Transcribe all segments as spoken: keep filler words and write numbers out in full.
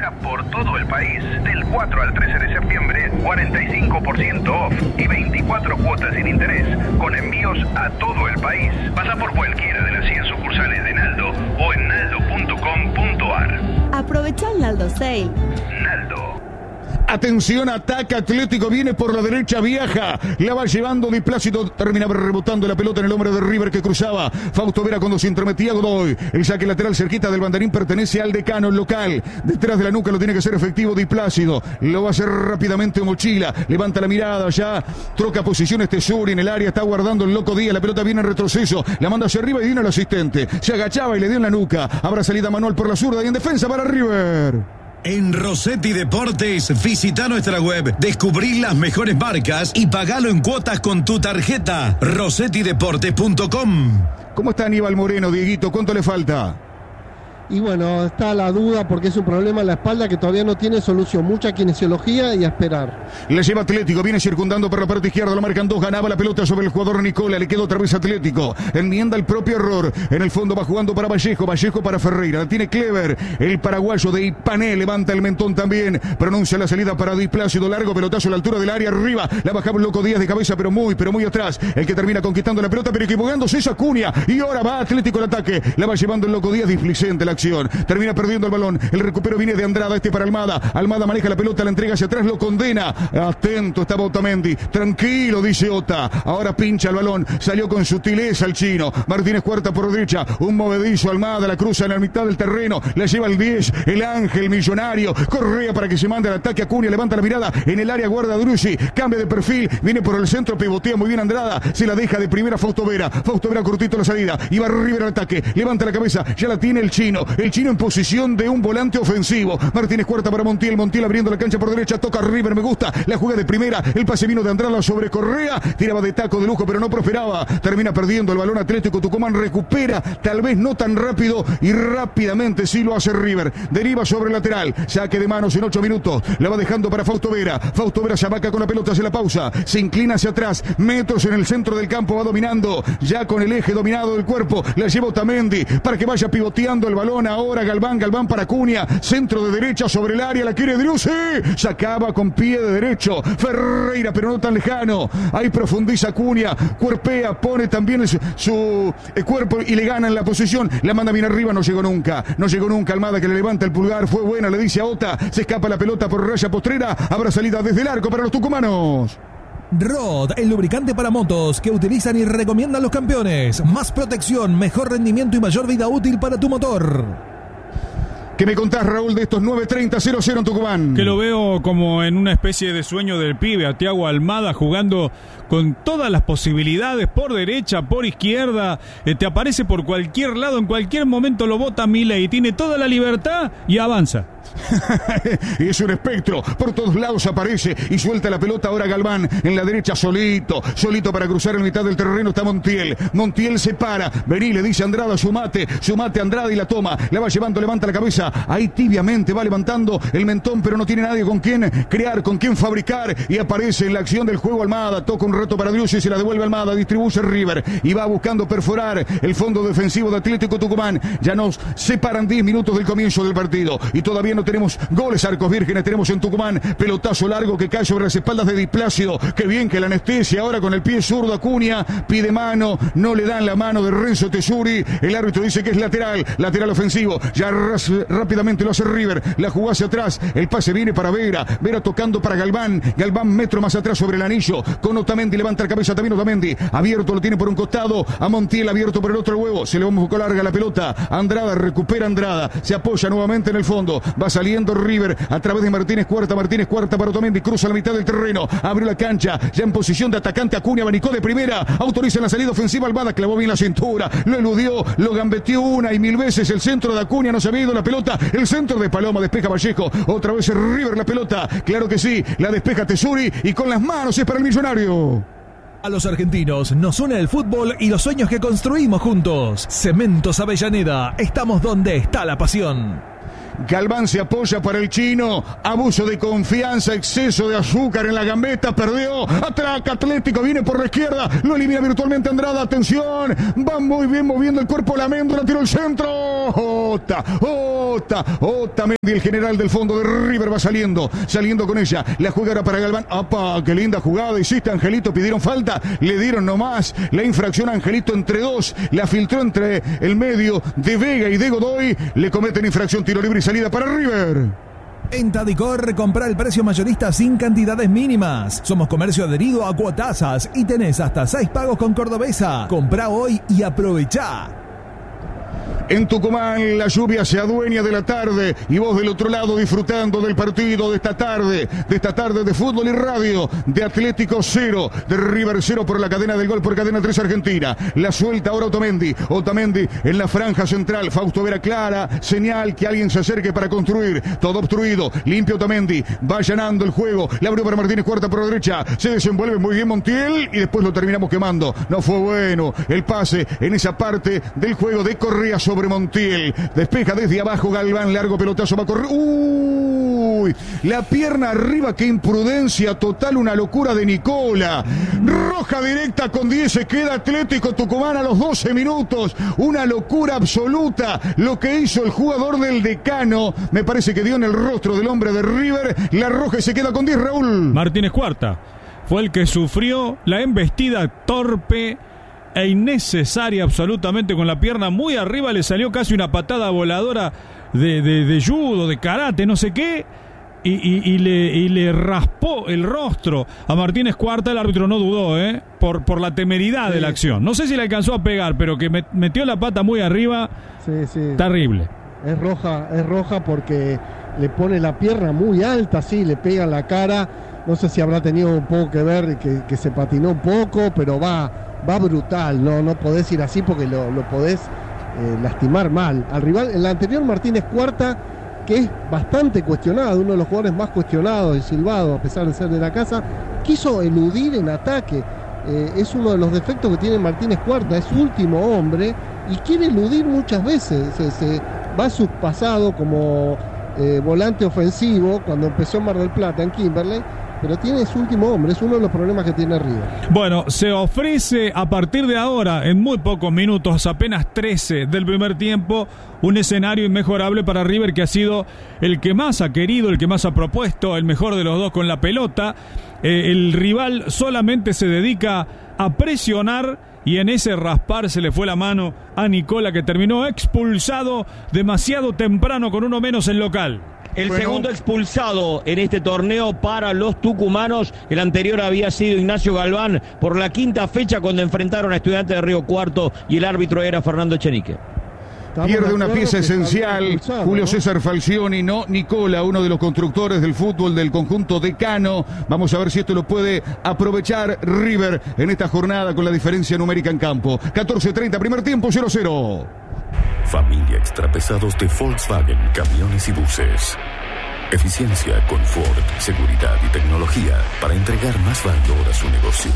ahora por todo el país. Del cuatro al trece de septiembre, cuarenta y cinco por ciento off y veinticuatro cuotas sin interés, con envíos a todo el país. Pasa por cualquiera de las cien sucursales de Naldo o en naldo punto com punto ar. Aprovecha el Naldo Sale. Naldo. Atención, ataca Atlético, viene por la derecha, viaja, la va llevando Di Plácido, terminaba rebotando la pelota en el hombro de River que cruzaba. Fausto Vera cuando se intrometía Godoy. El saque lateral cerquita del banderín pertenece al decano, el local. Detrás de la nuca lo tiene que hacer efectivo Di Plácido. Lo va a hacer rápidamente Mochila. Levanta la mirada ya, troca posiciones Tesuri en el área, está guardando el loco Díaz. La pelota viene en retroceso, la manda hacia arriba y viene el asistente. Se agachaba y le dio en la nuca. Habrá salida Manuel por la zurda y en defensa para River. En Rossetti Deportes, visita nuestra web, descubrí las mejores marcas y pagalo en cuotas con tu tarjeta. rossetti deportes punto com. ¿Cómo está Aníbal Moreno, Dieguito? ¿Cuánto le falta? Y bueno, está la duda porque es un problema en la espalda que todavía no tiene solución. Mucha kinesiología y a esperar. Le lleva Atlético, viene circundando por la parte izquierda, lo marcan dos, ganaba la pelota sobre el jugador Nicola, le quedó otra vez Atlético, enmienda el propio error, en el fondo va jugando para Vallejo, Vallejo para Ferreira, la tiene Clever, el paraguayo de Ipané, levanta el mentón también, pronuncia la salida para Di Plácido, largo pelotazo a la altura del área, arriba, la bajaba el loco Díaz de cabeza, pero muy, pero muy atrás, el que termina conquistando la pelota, pero equivocándose es Acuña, y ahora va Atlético el ataque, la va llevando el loco Díaz, displicente la acción, termina perdiendo el balón, el recupero viene de Andrada, este para Almada, Almada maneja la pelota, la entrega hacia atrás, lo condena, atento estaba Otamendi, tranquilo dice Ota, ahora pincha el balón, salió con sutileza el chino, Martínez cuarta por derecha, un movedizo Almada, la cruza en la mitad del terreno, la lleva el diez, el ángel millonario, Correa para que se mande al ataque, Acuña levanta la mirada, en el área guarda Drusi, cambia de perfil, viene por el centro, pivotea muy bien Andrada, se la deja de primera Fausto Vera, Fausto Vera cortito la salida, y va River al ataque, levanta la cabeza, ya la tiene el chino, el chino en posición de un volante ofensivo. Martínez cuarta para Montiel, Montiel abriendo la cancha por derecha, toca River, me gusta, la juega de primera, el pase vino de Andrada sobre Correa, tiraba de taco de lujo pero no prosperaba, termina perdiendo el balón Atlético Tucumán, recupera, tal vez no tan rápido y rápidamente sí lo hace River, deriva sobre el lateral, saque de manos en ocho minutos, la va dejando para Fausto Vera, Fausto Vera se abaca con la pelota, hace la pausa, se inclina hacia atrás, metros en el centro del campo, va dominando, ya con el eje dominado del cuerpo, la lleva Otamendi para que vaya pivoteando el balón, ahora Galván, Galván para Acuña, centro de derecha sobre el área, la quiere Driussi, sacaba con pie de derecho, Ferreira, pero no tan lejano, ahí profundiza Acuña, cuerpea, pone también su, su eh, cuerpo y le gana en la posición, la manda bien arriba, no llegó nunca, no llegó nunca, Almada que le levanta el pulgar, fue buena, le dice a Ota, se escapa la pelota por raya postrera, habrá salida desde el arco para los tucumanos. Rod, el lubricante para motos que utilizan y recomiendan los campeones, más protección, mejor rendimiento y mayor vida útil para tu motor. ¿Qué me contás, Raúl, de estos nueve treinta cero cero en Tucumán? Que lo veo como en una especie de sueño del pibe, a Thiago Almada jugando con todas las posibilidades, por derecha, por izquierda, eh, te aparece por cualquier lado, en cualquier momento lo bota Milei, tiene toda la libertad y avanza. Es un espectro, por todos lados aparece y suelta la pelota ahora Galván, en la derecha solito, solito para cruzar en mitad del terreno está Montiel, Montiel se para, vení, le dice Andrada, sumate, sumate Andrada y la toma, la va llevando, levanta la cabeza, ahí tibiamente va levantando el mentón, pero no tiene nadie con quien crear, con quien fabricar, y aparece en la acción del juego Almada, toca un reto para Driussi, se la devuelve Almada, distribuye River, y va buscando perforar el fondo defensivo de Atlético Tucumán, ya nos separan diez minutos del comienzo del partido, y todavía no tenemos goles arcos vírgenes, tenemos en Tucumán, pelotazo largo que cae sobre las espaldas de Di Plácido, que bien que la anestesia, ahora con el pie zurdo Acuña, pide mano, no le dan la mano de Renzo Tesuri, el árbitro dice que es lateral, lateral ofensivo, ya rápidamente lo hace River, la jugó hacia atrás, el pase viene para Vera, Vera tocando para Galván, Galván metro más atrás sobre el anillo, con Otamendi, levanta la cabeza también Otamendi, abierto lo tiene por un costado, a Montiel abierto por el otro huevo, se le va un poco larga la pelota, Andrada, recupera Andrada, se apoya nuevamente en el fondo, va saliendo River a través de Martínez Cuarta, Martínez Cuarta para Otamendi, cruza la mitad del terreno, abrió la cancha, ya en posición de atacante Acuña, abanicó de primera, autoriza la salida ofensiva Almada, clavó bien la cintura, lo eludió, lo gambeteó una y mil veces, el centro de Acuña, no se había ido la pelota, el centro de Paloma, despeja Vallejo, otra vez River la pelota, claro que sí, la despeja Tesuri y con las manos es para el millonario. A los argentinos nos une el fútbol y los sueños que construimos juntos. Cementos Avellaneda, estamos donde está la pasión. Galván se apoya para el chino, abuso de confianza, exceso de azúcar en la gambeta, perdió, atraca Atlético, viene por la izquierda, lo elimina virtualmente Andrada, atención, va muy bien moviendo el cuerpo la Méndola, tiró el centro, Ota, Ota, Otamendi, el general del fondo de River va saliendo, saliendo con ella. La juega ahora para Galván. ¡Apa! ¡Qué linda jugada hiciste, Angelito! Pidieron falta, le dieron nomás la infracción a Angelito entre dos. La filtró entre el medio de Vega y de Godoy. Le cometen infracción, tiro libre y salida para River. En Tadicor, compra el precio mayorista sin cantidades mínimas. Somos comercio adherido a Cuotasas y tenés hasta seis pagos con Cordobesa. Comprá hoy y aprovechá. En Tucumán la lluvia se adueña de la tarde y vos del otro lado disfrutando del partido de esta tarde, de esta tarde de fútbol y radio, de Atlético cero, de River cero por la cadena del gol por Cadena tres Argentina. La suelta ahora Otamendi, Otamendi en la franja central, Fausto Vera clara, señal que alguien se acerque para construir, todo obstruido, limpio Otamendi, va allanando el juego, la abrió para Martínez, cuarta por la derecha, se desenvuelve muy bien Montiel y después lo terminamos quemando. No fue bueno el pase en esa parte del juego de Correa sobre Montiel, despeja desde abajo Galván, largo pelotazo, va a correr. Uy, la pierna arriba, qué imprudencia total, una locura de Nicola. Roja directa con diez, se queda Atlético Tucumán a los doce minutos. Una locura absoluta lo que hizo el jugador del Decano. Me parece que dio en el rostro del hombre de River. La roja y se queda con diez, Raúl. Martínez Cuarta fue el que sufrió la embestida torpe e innecesaria absolutamente, con la pierna muy arriba, le salió casi una patada voladora de, de, de judo, de karate, no sé qué, y, y, y, le, y le raspó el rostro a Martínez Cuarta. El árbitro no dudó, ¿eh? por, por la temeridad sí. de la acción. No sé si le alcanzó a pegar, pero que met, metió la pata muy arriba, sí, sí. terrible. Es roja, es roja porque le pone la pierna muy alta, sí, le pega en la cara. No sé si habrá tenido un poco que ver, que, que se patinó un poco, pero va... Va brutal, no, no podés ir así porque lo, lo podés eh, lastimar mal al rival. En la anterior Martínez Cuarta, que es bastante cuestionado, uno de los jugadores más cuestionados y silbado a pesar de ser de la casa, quiso eludir en ataque. Eh, es uno de los defectos que tiene Martínez Cuarta, es su último hombre y quiere eludir muchas veces. Se, se va a su pasado como eh, volante ofensivo cuando empezó en Mar del Plata, en Kimberley. Pero tiene su último hombre, es uno de los problemas que tiene River. Bueno, se ofrece a partir de ahora, en muy pocos minutos, apenas trece del primer tiempo, un escenario inmejorable para River, que ha sido el que más ha querido, el que más ha propuesto, el mejor de los dos con la pelota. Eh, el rival solamente se dedica a presionar y en ese raspar se le fue la mano a Nicola, que terminó expulsado demasiado temprano con uno menos en local. El bueno. segundo expulsado en este torneo para los tucumanos. El anterior había sido Ignacio Galván por la quinta fecha cuando enfrentaron a Estudiantes de Río Cuarto y el árbitro era Fernando Echenique. Pierde una pieza esencial Julio César Falcioni, no Nicola, uno de los constructores del fútbol del conjunto Decano. Vamos a ver si esto lo puede aprovechar River en esta jornada con la diferencia numérica en campo. catorce treinta, primer tiempo, cero cero. Familia Extrapesados de Volkswagen Camiones y Buses. Eficiencia, confort, seguridad y tecnología para entregar más valor a su negocio.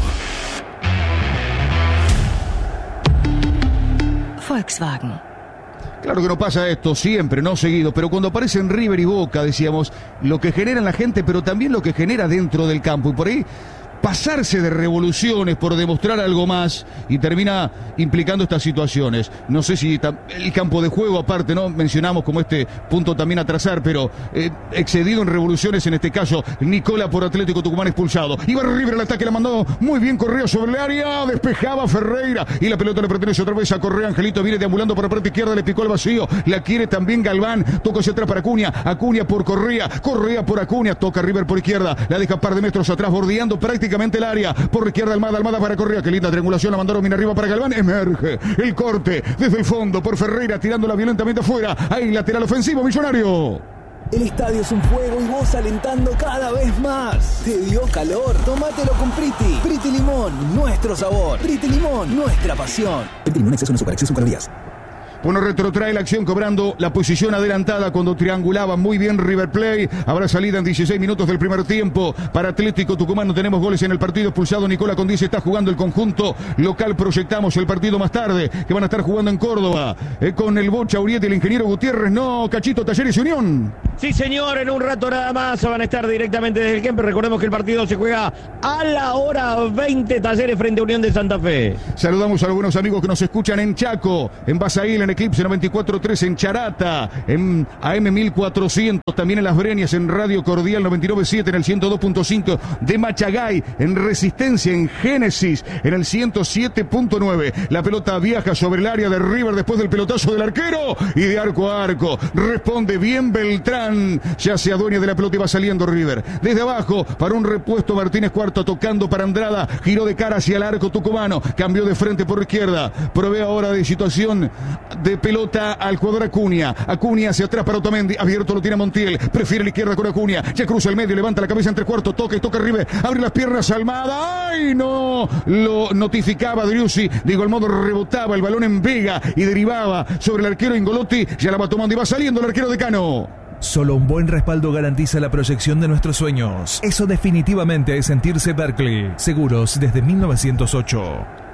Volkswagen. Claro que no pasa esto siempre, no seguido, pero cuando aparecen River y Boca, decíamos, lo que genera en la gente, pero también lo que genera dentro del campo. Y por ahí pasarse de revoluciones por demostrar algo más y termina implicando estas situaciones. No sé si el campo de juego aparte, no mencionamos como este punto también a trazar, pero eh, excedido en revoluciones en este caso. Nicola por Atlético Tucumán expulsado. Iba River al ataque, la mandó muy bien Correa sobre el área, despejaba Ferreira y la pelota le pertenece otra vez a Correa. Angelito viene deambulando por la parte izquierda, le picó el vacío, la quiere también Galván, toca hacia atrás para Acuña, Acuña por Correa, Correa por Acuña, toca River por izquierda, la deja un par de metros atrás, bordeando prácticamente el área, por izquierda Almada, Almada para Correa, qué linda triangulación, la mandaron bien arriba para Galván, emerge el corte desde el fondo por Ferreira, tirándola violentamente afuera, ahí lateral ofensivo, Millonario. El estadio es un fuego y vos alentando cada vez más. ¿Te dio calor? Tómatelo con Priti. Priti Limón, nuestro sabor. Priti Limón, nuestra pasión. Priti Limón, exceso no supera, exceso calorías. Bueno, retrotrae la acción cobrando la posición adelantada cuando triangulaba muy bien River Plate. Habrá salida en dieciséis minutos del primer tiempo para Atlético Tucumán. No tenemos goles en el partido. Expulsado Nicola con diez. Está jugando el conjunto local. Proyectamos el partido más tarde, que van a estar jugando en Córdoba. Eh, con el Bocha, Uriete y el ingeniero Gutiérrez. No, Cachito, Talleres y Unión. Sí, señor, en un rato nada más van a estar directamente desde el Kempe. Recordemos que el partido se juega a la hora veinte, Talleres frente a Unión de Santa Fe. Saludamos a algunos amigos que nos escuchan en Chaco, en Basail, en Eclipse noventa y cuatro punto tres, en Charata, en A M mil cuatrocientos, también en Las Breñas, en Radio Cordial noventa y nueve punto siete, en el ciento dos punto cinco de Machagay, en Resistencia, en Génesis, en el ciento siete punto nueve. La pelota viaja sobre el área de River después del pelotazo del arquero y de arco a arco. Responde bien Beltrán. Ya se adueña de la pelota y va saliendo River. Desde abajo, para un repuesto, Martínez Cuarto tocando para Andrada. Giró de cara hacia el arco tucumano. Cambió de frente por izquierda. Provee ahora de situación de pelota al jugador Acuña. Acuña hacia atrás para Otamendi. Abierto lo tiene Montiel. Prefiere la izquierda con Acuña. Ya cruza el medio, levanta la cabeza entre cuarto. Toca y toca River. Abre las piernas Almada. ¡Ay, no! Lo notificaba Driussi. De igual modo rebotaba el balón en Vega y derivaba sobre el arquero Ingolotti. Ya la va tomando y va saliendo el arquero de Cano. Solo un buen respaldo garantiza la proyección de nuestros sueños. Eso definitivamente es sentirse Berkeley. Seguros desde mil novecientos ocho.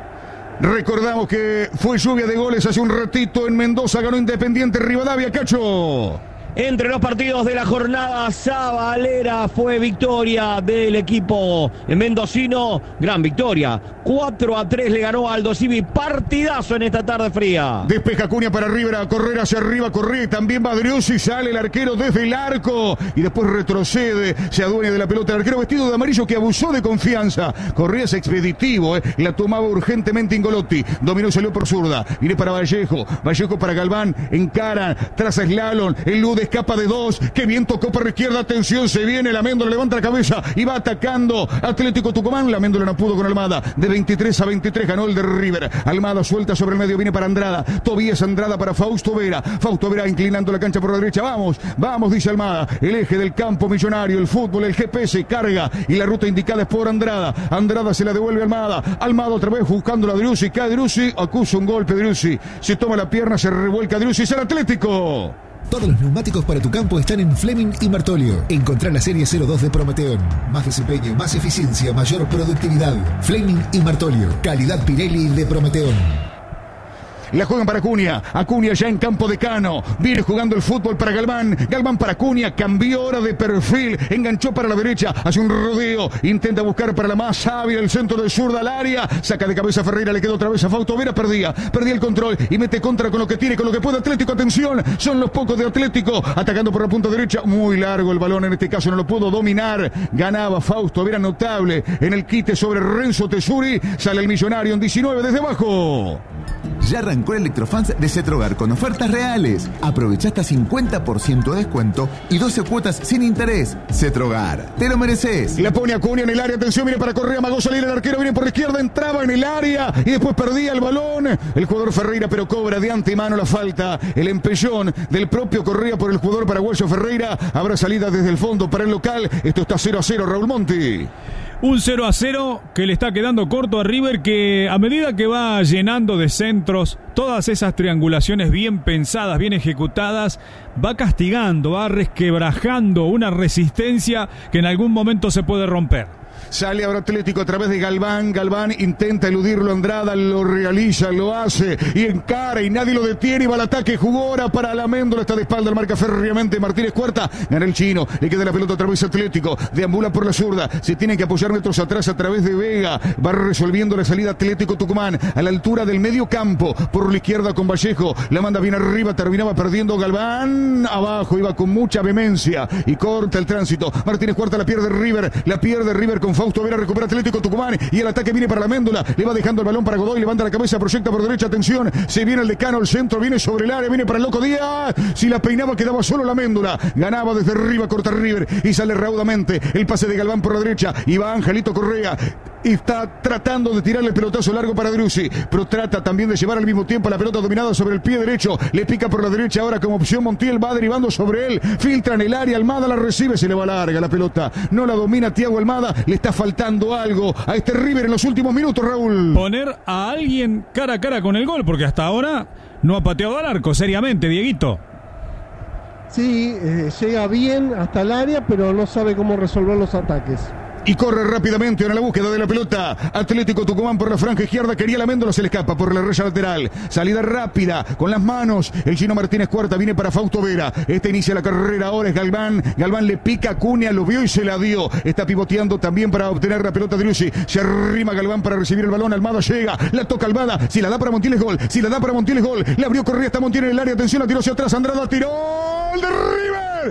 Recordamos que fue lluvia de goles hace un ratito en Mendoza. Ganó Independiente Rivadavia. Cacho. Entre los partidos de la jornada sabalera fue victoria del equipo mendocino. Gran victoria. cuatro a tres le ganó Aldo Civi. Partidazo en esta tarde fría. Despeja Acuña para River a correr hacia arriba. Corre también va Driussi. Sale el arquero desde el arco. Y después retrocede. Se adueña de la pelota. El arquero vestido de amarillo que abusó de confianza. Correa es expeditivo. Eh. La tomaba urgentemente Ingolotti. Dominó y salió por zurda. Viene para Vallejo. Vallejo para Galván. Encara. Tras a Slalom. El Lude escapa de dos. Qué bien tocó por la izquierda. Atención, se viene la Méndola, levanta la cabeza y va atacando Atlético Tucumán. La Méndola no pudo con Almada. De veintitrés a veintitrés ganó el de River. Almada suelta sobre el medio, viene para Andrada. Tobías Andrada para Fausto Vera. Fausto Vera inclinando la cancha por la derecha. Vamos, vamos, dice Almada. El eje del campo millonario, el fútbol, el G P S carga y la ruta indicada es por Andrada. Andrada se la devuelve a Almada. Almada otra vez buscando la Driussi. Cae Driussi, acusa un golpe Driussi. Se toma la pierna, se revuelca Driussi. Es el Atlético. Todos los neumáticos para tu campo están en Fleming y Martolio. Encontrá la serie cero dos de Prometeon. Más desempeño, más eficiencia, mayor productividad. Fleming y Martolio. Calidad Pirelli de Prometeon. La juegan para Acuña. Acuña ya en campo de Cano. Viene jugando el fútbol para Galván. Galván para Acuña. Cambió ahora de perfil. Enganchó para la derecha. Hace un rodeo. Intenta buscar para la más hábil el centro del sur al área. Saca de cabeza Ferreira. Le quedó otra vez a Fausto Vera. Perdía. Perdía el control. Y mete contra con lo que tiene, con lo que puede Atlético. Atención. Son los pocos de Atlético. Atacando por la punta derecha. Muy largo el balón. En este caso no lo pudo dominar. Ganaba Fausto Vera. Notable en el quite sobre Renzo Tesuri. Sale el millonario en diecinueve desde abajo. Ya arrancó Electrofans de Cetrogar con ofertas reales. Aprovecha hasta cincuenta por ciento de descuento y doce cuotas sin interés. Cetrogar, te lo mereces. La pone Acuña en el área. Atención, viene para Correa. Magó salir el arquero. Viene por la izquierda. Entraba en el área y después perdía el balón. El jugador Ferreira, pero cobra de antemano la falta. El empellón del propio Correa por el jugador paraguayo Ferreira. Habrá salida desde el fondo para el local. Esto está cero a cero, Raúl Monti. Un cero a cero que le está quedando corto a River, que a medida que va llenando de centros, todas esas triangulaciones bien pensadas, bien ejecutadas, va castigando, va resquebrajando una resistencia que en algún momento se puede romper. Sale ahora Atlético a través de Galván. Galván intenta eludirlo. Andrada lo realiza, lo hace y encara y nadie lo detiene. Y va al ataque. Jugó ahora para la Méndola. Está de espalda. Marca férreamente Martínez Cuarta. Gana el chino. Le queda la pelota otra vez Atlético. Deambula por la zurda. Se tiene que apoyar metros atrás a través de Vega. Va resolviendo la salida Atlético Tucumán a la altura del medio campo. Por la izquierda con Vallejo. La manda bien arriba. Terminaba perdiendo Galván. Abajo. Iba con mucha vehemencia y corta el tránsito. Martínez Cuarta la pierde River. La pierde River con Fausto Vera, recupera Atlético Tucumán y el ataque viene para la Méndola, le va dejando el balón para Godoy, levanta la cabeza, proyecta por derecha, atención, se viene el decano, el centro, viene sobre el área, viene para el Loco Díaz, si la peinaba quedaba solo la Méndola, ganaba desde arriba, corta River y sale raudamente, el pase de Galván por la derecha, y va Angelito Correa, y está tratando de tirarle el pelotazo largo para Driussi, pero trata también de llevar al mismo tiempo la pelota dominada sobre el pie derecho, le pica por la derecha ahora como opción Montiel, va derivando sobre él, filtra en el área, Almada la recibe, se le va larga la pelota, no la domina Thiago Almada, le está faltando algo a este River en los últimos minutos, Raúl. Poner a alguien cara a cara con el gol, porque hasta ahora no ha pateado al arco, seriamente, Dieguito. Sí, eh, llega bien hasta el área, pero no sabe cómo resolver los ataques. Y corre rápidamente en la búsqueda de la pelota. Atlético Tucumán por la franja izquierda. Quería la Méndola, se le escapa por la raya lateral. Salida rápida con las manos. El Chino Martínez Cuarta viene para Fausto Vera. Este inicia la carrera ahora es Galván. Galván le pica a Cunha, lo vio y se la dio. Está pivoteando también para obtener la pelota de Driussi. Se arrima Galván para recibir el balón. Almada llega. La toca Almada. Si la da para Montiel es gol. Si la da para Montiel es gol. Le abrió Correa hasta Montiel en el área. Atención, la tiró hacia atrás. Andrada tiró. ¡Gol de River!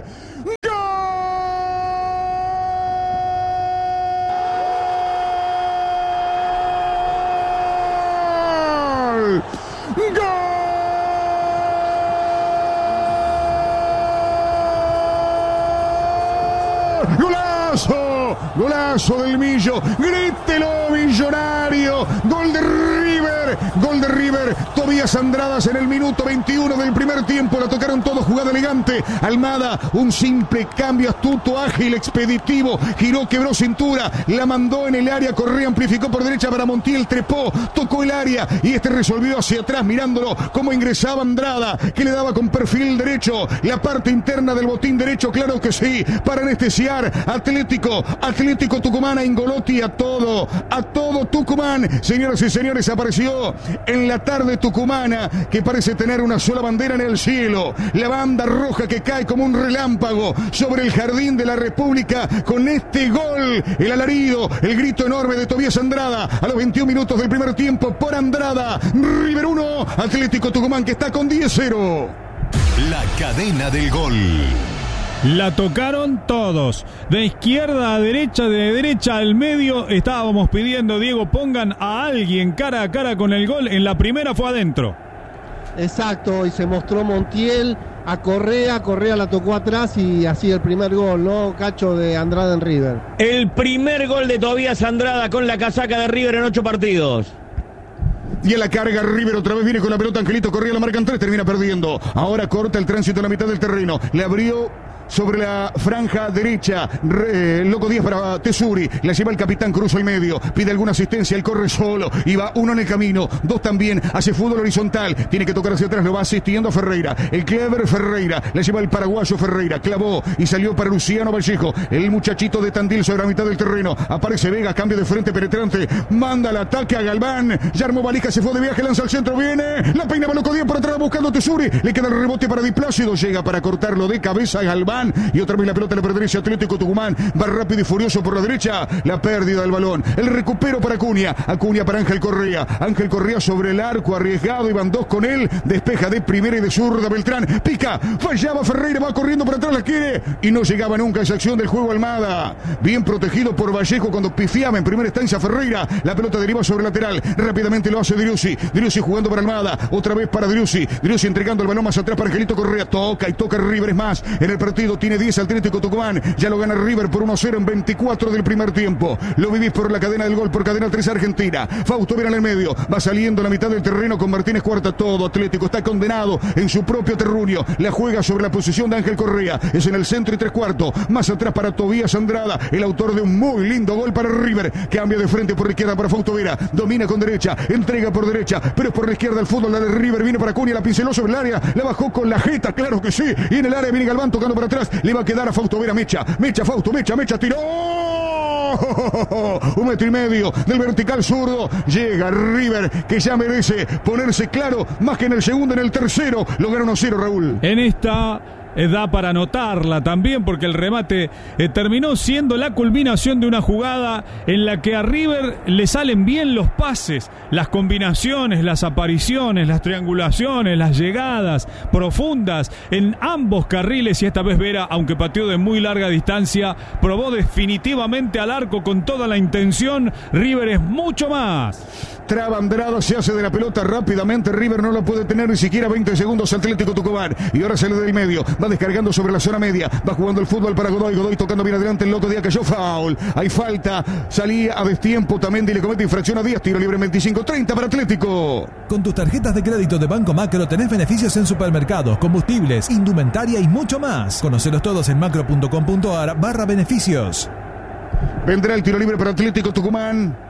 ¡Golazo! ¡Golazo del Millo! ¡Grítelo, Millonario! ¡Gol de River! ¡Gol de River! Tobías Andradas en el minuto veintiuno del primer tiempo. La tocaron todos, jugada elegante. Almada, un simple cambio astuto, ágil, expeditivo. Giró, quebró cintura. La mandó en el área. Correa amplificó por derecha para Montiel. Trepó, tocó el área. Y este resolvió hacia atrás, mirándolo cómo ingresaba Andrada, que le daba con perfil derecho. La parte interna del botín derecho, claro que sí. Para anestesiar. Atlético, Atlético Tucumán a Ingolotti, a todo, a todo Tucumán. Señoras y señores, apareció en la tarde tucumana que parece tener una sola bandera en el cielo. La banda roja que cae como un relámpago sobre el jardín de la República con este gol. El alarido, el grito enorme de Tobías Andrada a los veintiún minutos del primer tiempo por Andrada. River uno, Atlético Tucumán que está con diez cero. La cadena del gol. La tocaron todos, de izquierda a derecha, de derecha al medio. Estábamos pidiendo, Diego, pongan a alguien cara a cara con el gol. En la primera fue adentro. Exacto, y se mostró Montiel a Correa, Correa la tocó atrás y así el primer gol, ¿no? Cacho de Andrada en River. El primer gol de Tobías Andrada con la casaca de River en ocho partidos. Y en la carga River otra vez viene con la pelota. Angelito Correa la marcan tres, termina perdiendo. Ahora corta el tránsito en la mitad del terreno. Le abrió sobre la franja derecha, Re, Loco Díaz para Tesuri, la lleva el capitán, cruza el medio, pide alguna asistencia, él corre solo, y va uno en el camino, dos también, hace fútbol horizontal, tiene que tocar hacia atrás, lo va asistiendo a Ferreira, el clever Ferreira, la lleva el paraguayo Ferreira, clavó y salió para Luciano Vallejo, el muchachito de Tandil sobre la mitad del terreno, aparece Vega, cambio de frente penetrante, manda el ataque a Galván, ya armó valija, se fue de viaje, lanza al centro, viene, la peina Loco Díaz por atrás buscando a Tesuri, le queda el rebote para Di Plácido, llega para cortarlo de cabeza a Galván, y otra vez la pelota la pertenece a Atlético Tucumán, va rápido y furioso por la derecha, la pérdida del balón, el recupero para Acuña, Acuña para Ángel Correa, Ángel Correa sobre el arco, arriesgado, y van dos con él, despeja de primera y de zurda Beltrán, pica, fallaba Ferreira, va corriendo por atrás, la quiere, y no llegaba nunca a esa acción del juego Almada, bien protegido por Vallejo cuando pifiaba en primera instancia Ferreira, la pelota deriva sobre el lateral, rápidamente lo hace Driussi, Driussi jugando para Almada, otra vez para Driussi, Driussi entregando el balón más atrás para Angelito Correa, toca y toca River, es más, en el partido tiene diez Atlético Tucumán, ya lo gana River por uno cero en veinticuatro del primer tiempo, lo vivís por la cadena del gol, por cadena tres Argentina, Fausto Vera en el medio, va saliendo a la mitad del terreno con Martínez Cuarta, todo Atlético está condenado en su propio terruño, la juega sobre la posición de Ángel Correa, es en el centro y tres cuartos, más atrás para Tobías Andrada, el autor de un muy lindo gol para River, cambia de frente por la izquierda para Fausto Vera, domina con derecha, entrega por derecha, pero es por la izquierda el fútbol, la de River, viene para Cunha, la pinceló sobre el área, la bajó con la jeta, claro que sí, y en el área viene Galván tocando para atrás, le va a quedar a Fausto Vera, Mecha, Mecha, Fausto, Mecha, Mecha, tiró, un metro y medio del vertical zurdo, llega River, que ya merece ponerse claro, más que en el segundo, en el tercero, lo gana uno cero, Raúl. En esta eh, da para anotarla también, porque el remate eh, terminó siendo la culminación de una jugada en la que a River le salen bien los pases, las combinaciones, las apariciones, las triangulaciones, las llegadas profundas en ambos carriles, y esta vez Vera, aunque pateó de muy larga distancia, probó definitivamente al arco con toda la intención. River es mucho más. Traba Andrada, se hace de la pelota rápidamente, River no lo puede tener ni siquiera veinte segundos Atlético Tucumán, y ahora sale del medio, va descargando sobre la zona media, va jugando el fútbol para Godoy, Godoy tocando bien adelante, el Loco Díaz cayó, foul, hay falta, salía a destiempo, Tamendi le comete infracción a Díaz, tiro libre veinticinco treinta para Atlético. Con tus tarjetas de crédito de Banco Macro tenés beneficios en supermercados, combustibles, indumentaria y mucho más. Conocelos todos en macro.com.ar barra beneficios. Vendrá el tiro libre para Atlético Tucumán.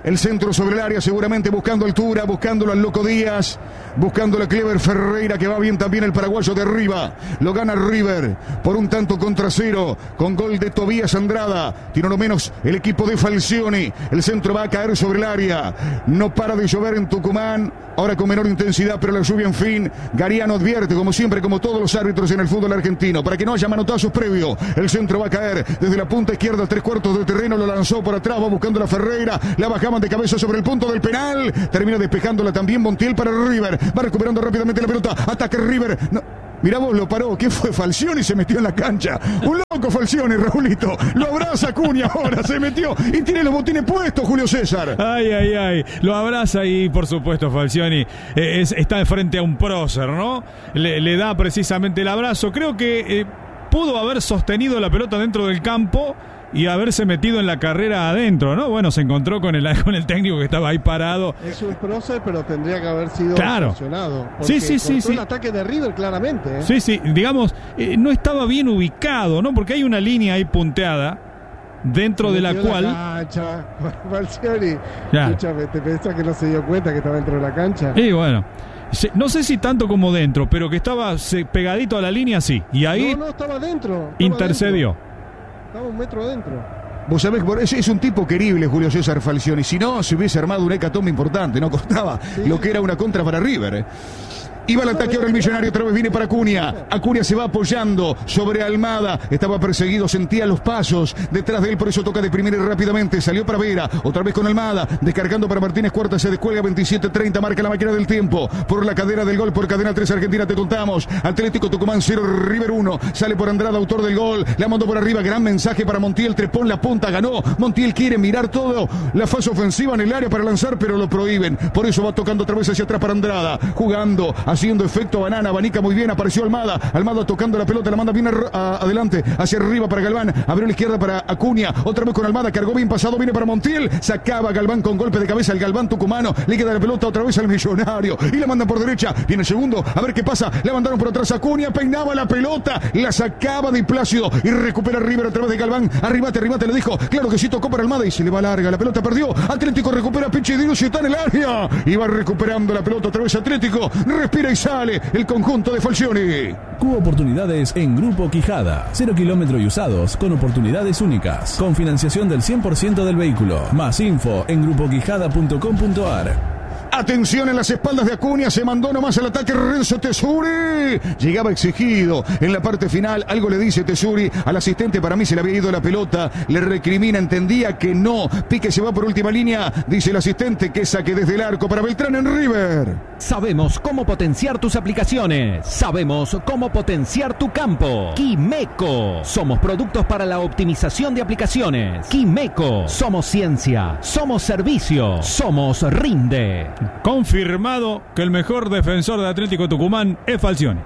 El centro sobre el área, seguramente buscando altura, buscándolo al Loco Díaz, buscando a Clever Ferreira, que va bien también el paraguayo de arriba. Lo gana River por un tanto contra cero, con gol de Tobías Andrada. Tiene lo menos el equipo de Falcioni. El centro va a caer sobre el área. No para de llover en Tucumán, ahora con menor intensidad, pero la lluvia en fin. Gariano advierte, como siempre, como todos los árbitros en el fútbol argentino, para que no haya manotazos previos. El centro va a caer desde la punta izquierda, tres cuartos de terreno, lo lanzó por atrás, va buscando la Ferreira, la bajaban de cabeza sobre el punto del penal, termina despejándola también Montiel para River, va recuperando rápidamente la pelota, ataque River, no, mirá vos, lo paró, ¿qué fue? Falcioni se metió en la cancha, un loco Falcioni, Raulito, lo abraza Acuña ahora, se metió y tiene los botines puestos, Julio César. Ay, ay, ay, lo abraza y por supuesto Falcioni eh, es, está de frente a un prócer, ¿no? Le, le da precisamente el abrazo, creo que eh, pudo haber sostenido la pelota dentro del campo y haberse metido en la carrera adentro, ¿no? Bueno, se encontró con el, con el técnico que estaba ahí parado. Es un prócer, pero tendría que haber sido claro. sancionado. Sí, sí, sí, sí. El ataque de River claramente. ¿eh? Sí, sí, digamos, eh, no estaba bien ubicado, ¿no? Porque hay una línea ahí punteada dentro de la cual... La cancha, Falcioni. Escúchame, ¿te pensás que no se dio cuenta que estaba dentro de la cancha? Y bueno... No sé si tanto como dentro, pero que estaba pegadito a la línea, sí. Y ahí no, no, estaba dentro. Estaba intercedió. Dentro. Estaba un metro adentro. Vos sabés, es, es un tipo querible, Julio César Falcioni. Si no, se hubiese armado una hecatombe importante. No costaba sí. lo que era una contra para River. ¿eh? Iba al ataque ahora el Millonario, otra vez viene para Acuña. Acuña se va apoyando sobre Almada. Estaba perseguido, sentía los pasos detrás de él, por eso toca de primera y rápidamente. Salió para Vera, otra vez con Almada. Descargando para Martínez Cuarta, se descuelga veintisiete treinta, marca la máquina del tiempo. Por la cadera del gol, por cadena tres Argentina, te contamos. Atlético Tucumán cero, River uno. Sale por Andrada, autor del gol. La mandó por arriba, gran mensaje para Montiel. Trepón la punta, ganó. Montiel quiere mirar todo. La fase ofensiva en el área para lanzar, pero lo prohíben. Por eso va tocando otra vez hacia atrás para Andrada. Jugando, haciendo efecto banana, abanica muy bien, apareció Almada, Almada tocando la pelota, la manda bien a, a, adelante, hacia arriba para Galván, abrió la izquierda para Acuña, otra vez con Almada, cargó bien pasado, viene para Montiel, sacaba Galván con golpe de cabeza, el Galván tucumano, le queda la pelota otra vez al Millonario, y la mandan por derecha, viene el segundo, a ver qué pasa, la mandaron por atrás a Acuña, peinaba la pelota, la sacaba de Plácido, y recupera River a través de Galván, arribate, arribate, le dijo, claro que sí, tocó para Almada, y se le va larga, la pelota perdió, Atlético recupera, pinche Dios, y está en el área, y va recuperando la pelota otra vez Atlético, respira y sale, el conjunto de Falcioni. Cubo oportunidades en Grupo Quijada. Cero kilómetros y usados con oportunidades únicas. Con financiación del cien por ciento del vehículo. Más info en grupo quijada punto com punto ar. Atención en las espaldas de Acuña, se mandó nomás al ataque Renzo Tesuri. Llegaba exigido en la parte final, algo le dice Tesuri al asistente, para mí se le había ido la pelota, le recrimina, entendía que no. Pique se va por última línea, dice el asistente que saque desde el arco para Beltrán en River. Sabemos cómo potenciar tus aplicaciones, sabemos cómo potenciar tu campo. Quimeco, somos productos para la optimización de aplicaciones. Quimeco, somos ciencia, somos servicio, somos Rinde. Confirmado que el mejor defensor de Atlético Tucumán es Falcioni.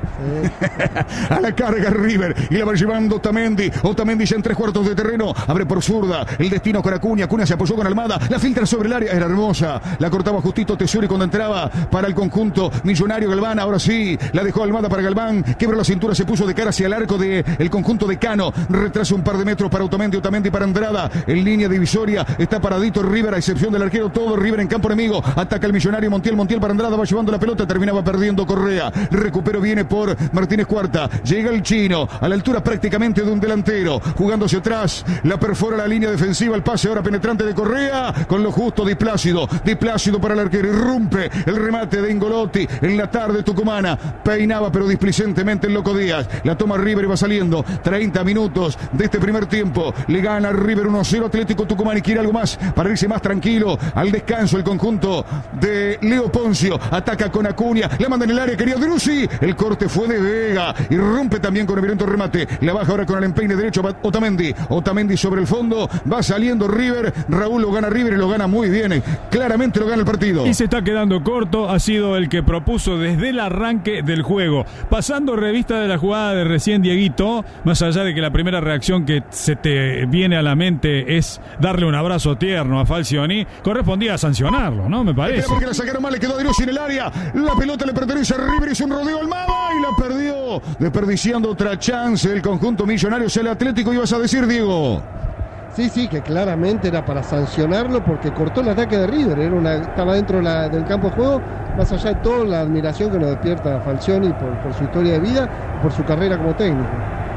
A la carga River y la va llevando Otamendi. Otamendi ya en tres cuartos de terreno, abre por zurda, el destino con Acuña. Acuña se apoyó con Almada, la filtra sobre el área, era hermosa, la cortaba justito Tesuri cuando entraba para el conjunto Millonario. Galván, ahora sí, la dejó Almada para Galván, quebró la cintura, se puso de cara hacia el arco del de conjunto de Cano, retrasa un par de metros para Otamendi, Otamendi para Andrada, en línea divisoria, está paradito River a excepción del arquero, todo River en campo enemigo, ataca el Millonario, Montiel, Montiel para Andrada, va llevando la pelota, terminaba perdiendo Correa, recupero viene por Martínez Cuarta, llega el chino a la altura prácticamente de un delantero, jugando hacia atrás, la perfora la línea defensiva, el pase ahora penetrante de Correa, con lo justo Di Plácido, Di Plácido para el arquero, irrumpe el remate de Ingolotti en la tarde tucumana, peinaba pero displicentemente el Loco Díaz, la toma River y va saliendo, treinta minutos de este primer tiempo, le gana River uno cero Atlético Tucumán y quiere algo más para irse más tranquilo al descanso el conjunto de Leo Poncio, ataca con Acuña, la manda en el área, querido Drussi, el corte fue de Vega, irrumpe también con el violento remate, la baja ahora con el empeine derecho Otamendi, Otamendi sobre el fondo, va saliendo River, Raúl lo gana River y lo gana muy bien, claramente lo gana el partido. Y se está quedando corto, ha sido el que propuso desde el arranque del juego, pasando revista de la jugada de recién Dieguito, más allá de que la primera reacción que se te viene a la mente es darle un abrazo tierno a Falcioni, correspondía a sancionarlo, ¿no? Me parece. Porque la sacaron mal, le quedó Dios en el área, la pelota le pertenece a River, hizo un rodeo al Mava y la perdió, desperdiciando otra chance el conjunto Millonario, el Atlético, ibas a decir, Diego. Sí, sí, que claramente era para sancionarlo porque cortó el ataque de River, era una, estaba dentro de la, del campo de juego, más allá de toda la admiración que nos despierta Falcioni por, por su historia de vida, por su carrera como técnico.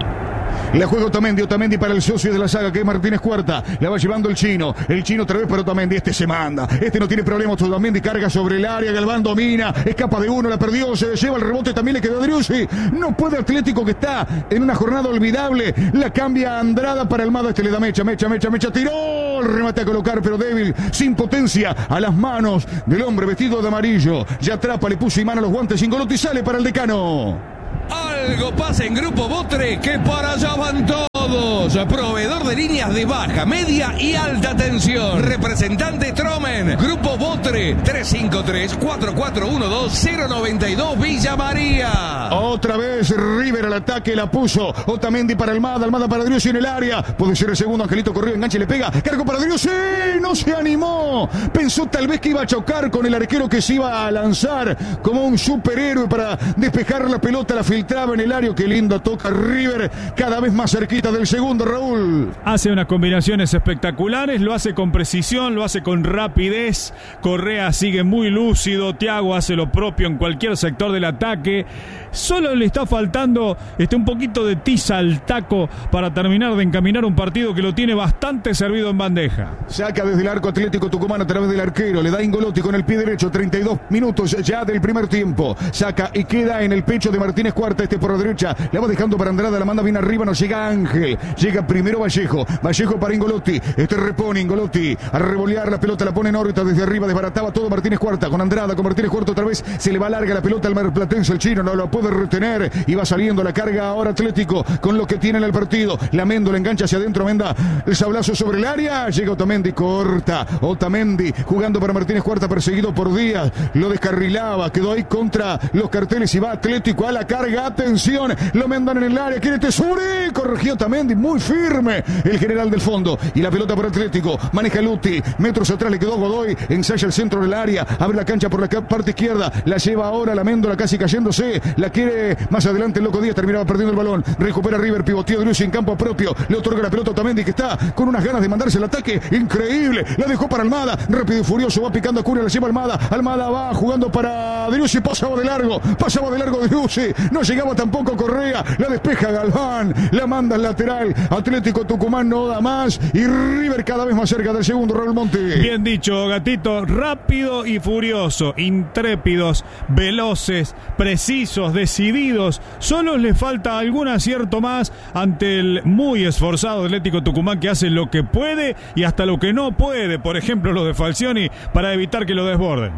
La juega Otamendi, Otamendi para el socio de la saga que es Martínez Cuarta, la va llevando el chino, el chino otra vez para Otamendi, este se manda, este no tiene problemas, Otamendi carga sobre el área, Galván domina, escapa de uno, la perdió, se lleva el rebote, también le quedó a Driussi, no puede Atlético que está en una jornada olvidable, la cambia Andrada para Almada, este le da mecha, mecha, mecha, mecha, tiró, el remate a colocar pero débil, sin potencia, a las manos del hombre vestido de amarillo, ya atrapa, le puso y mano a los guantes, Ingolotti sale para el decano. Algo pasa en Grupo Botre que para allá van todos. Proveedor de líneas de baja, media y alta tensión. Representante Tromen. Grupo Botre tres cinco tres, cuatro cuatro uno dos, cero nueve dos Villa María. Otra vez River al ataque, la puso Otamendi para Almada, Almada para Driussi en el área. Puede ser el segundo, Angelito corrió, enganche, le pega. Cargo para Driussi, no se animó. Pensó tal vez que iba a chocar con el arquero que se iba a lanzar como un superhéroe para despejar la pelota, la filtraba en el área. Qué lindo toca River, cada vez más cerquita del segundo, Raúl. Hace unas combinaciones espectaculares, lo hace con precisión, lo hace con rapidez. Correa sigue muy lúcido, Thiago hace lo propio en cualquier sector del ataque. Solo le está faltando este, un poquito de tiza al taco para terminar de encaminar un partido que lo tiene bastante servido en bandeja. Saca desde el arco Atlético Tucumán a través del arquero, le da Ingolotti con el pie derecho, treinta y dos minutos ya del primer tiempo. Saca y queda en el pecho de Martínez Cuarta, este por la derecha, la va dejando para Andrada, la manda bien arriba, no llega Ángel, llega primero Vallejo, Vallejo para Ingolotti, este repone Ingolotti, a revolear la pelota, la pone en órbita desde arriba, desbarataba todo Martínez Cuarta, con Andrada, con Martínez Cuarta otra vez, se le va larga la pelota al marplatense, el chino no lo puede retener, y va saliendo la carga ahora Atlético, con lo que tiene en el partido, la Mendo, la engancha hacia adentro, Menda, el sablazo sobre el área, llega Otamendi, corta, Otamendi, jugando para Martínez Cuarta, perseguido por Díaz, lo descarrilaba, quedó ahí contra los carteles, y va Atlético a la carga, atención, lo mandan en el área, quiere Tesuri, corrigió Otamendi, muy firme, el general del fondo, y la pelota por Atlético, maneja Luti, metros atrás le quedó Godoy, ensaya el centro del área, abre la cancha por la parte izquierda, la lleva ahora la Méndola casi cayéndose, la quiere más adelante el Loco Díaz, terminaba perdiendo el balón, recupera River, pivoteo Driussi en campo propio, le otorga la pelota a Otamendi que está con unas ganas de mandarse el ataque, increíble, la dejó para Almada, rápido y furioso, va picando a Cunha, la lleva Almada, Almada va jugando para Driussi, pasaba de largo, pasaba de largo Driussi, no llegaba tampoco Correa, la despeja Galván, la manda al lateral, Atlético Tucumán no da más y River cada vez más cerca del segundo, Raúl Monti. Bien dicho, Gatito, rápido y furioso, intrépidos, veloces, precisos, decididos, solo les falta algún acierto más ante el muy esforzado Atlético Tucumán que hace lo que puede y hasta lo que no puede, por ejemplo lo de Falcioni, para evitar que lo desborden.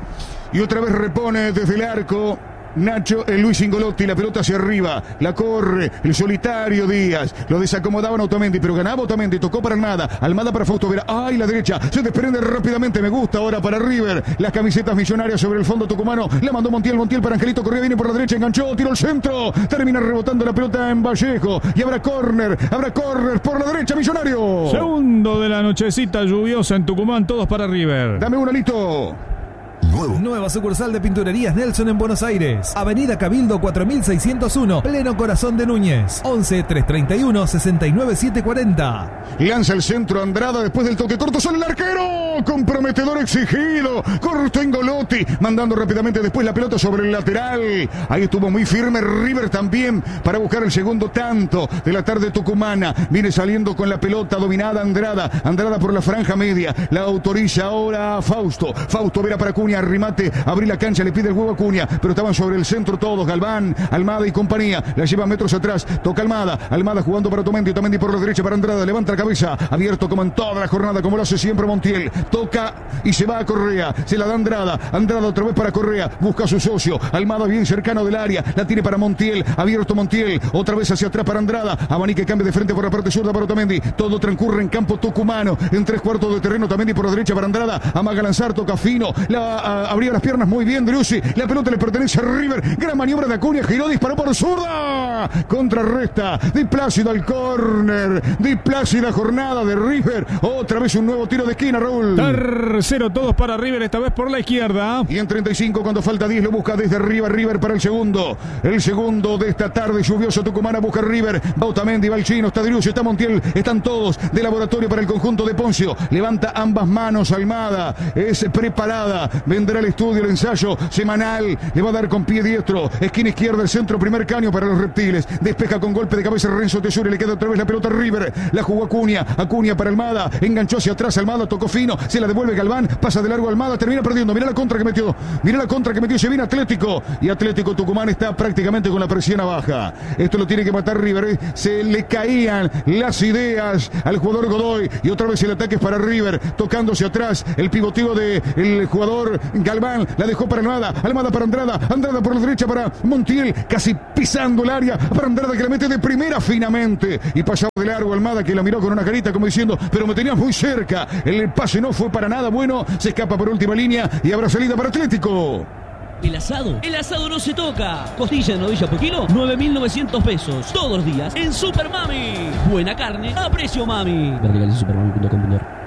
Y otra vez repone desde el arco Nacho, el Luis Ingolotti, la pelota hacia arriba, la corre, el solitario Díaz, lo desacomodaban a Otamendi, pero ganaba Otamendi, tocó para Almada, Almada para Fausto Vera, ay, la derecha, se desprende rápidamente, me gusta ahora para River, las camisetas millonarias sobre el fondo tucumano, la mandó Montiel, Montiel para Angelito Correa, viene por la derecha, enganchó, tiró el centro, termina rebotando la pelota en Vallejo, y habrá córner, habrá córner por la derecha, Millonario. Segundo de la nochecita lluviosa en Tucumán, todos para River. Dame una, listo. Nuevo. Nueva sucursal de Pinturerías Nelson en Buenos Aires. Avenida Cabildo cuatro mil seiscientos uno, pleno corazón de Núñez. once, trescientos treinta y uno, sesenta y nueve, setecientos cuarenta. Lanza el centro Andrada después del toque corto. Sale el arquero. Comprometedor exigido. Corto Ingolotti. Mandando rápidamente después la pelota sobre el lateral. Ahí estuvo muy firme River también para buscar el segundo tanto de la tarde tucumana. Viene saliendo con la pelota dominada Andrada. Andrada por la franja media. La autoriza ahora Fausto. Fausto Vera para Cunha. Remate, abrí la cancha, le pide el huevo a Cunha, pero estaban sobre el centro todos, Galván, Almada y compañía, la lleva metros atrás, toca Almada, Almada jugando para Otamendi, Otamendi por la derecha para Andrada, levanta la cabeza, abierto como en toda la jornada, como lo hace siempre Montiel, toca y se va a Correa, se la da Andrada, Andrada otra vez para Correa, busca a su socio, Almada bien cercano del área, la tiene para Montiel, abierto Montiel, otra vez hacia atrás para Andrada, Abanique cambia de frente por la parte zurda para Otamendi, todo transcurre en campo tucumano, en tres cuartos de terreno, Otamendi por la derecha para Andrada, amaga lanzar, toca fino, la a, abría las piernas muy bien Driussi. La pelota le pertenece a River. Gran maniobra de Acuña. Giró, disparó por zurda. Contrarresta. Di Plácido al córner. Di Plácida jornada de River. Otra vez un nuevo tiro de esquina, Raúl. Tercero todos para River, esta vez por la izquierda. Y en treinta y cinco, cuando falta diez, lo busca desde arriba River para el segundo. El segundo de esta tarde lluviosa tucumana busca River. Va Otamendi, va el chino, está Driussi, está Montiel. Están todos de laboratorio para el conjunto de Poncio. Levanta ambas manos Almada. Es preparada. Vendrá el estudio, el ensayo semanal. Le va a dar con pie diestro. Esquina izquierda, el centro, primer caño para los reptiles. Despeja con golpe de cabeza Renzo Tesuri. Le queda otra vez la pelota a River. La jugó Acuña. Acuña para Almada. Enganchó hacia atrás Almada. Tocó fino. Se la devuelve Galván. Pasa de largo Almada. Termina perdiendo. Mirá la contra que metió. Mirá la contra que metió. Se viene Atlético. Y Atlético Tucumán está prácticamente con la presión a baja. Esto lo tiene que matar River. Se le caían las ideas al jugador Godoy. Y otra vez el ataque es para River. Tocándose atrás. El pivoteo del jugador Galván. La dejó para Almada. Almada para Andrada. Andrada por la derecha para Montiel. Casi pisando el área. Para Andrada que la mete de primera finamente. Y pasado de largo Almada que la miró con una carita como diciendo, pero me tenías muy cerca. El pase no fue para nada bueno. Se escapa por última línea y habrá salida para Atlético. El asado, el asado no se toca. Costilla de novilla por kilo, nueve mil novecientos pesos. Todos los días en Super Mami. Buena carne a precio mami. Verticales supermami punto com punto ar.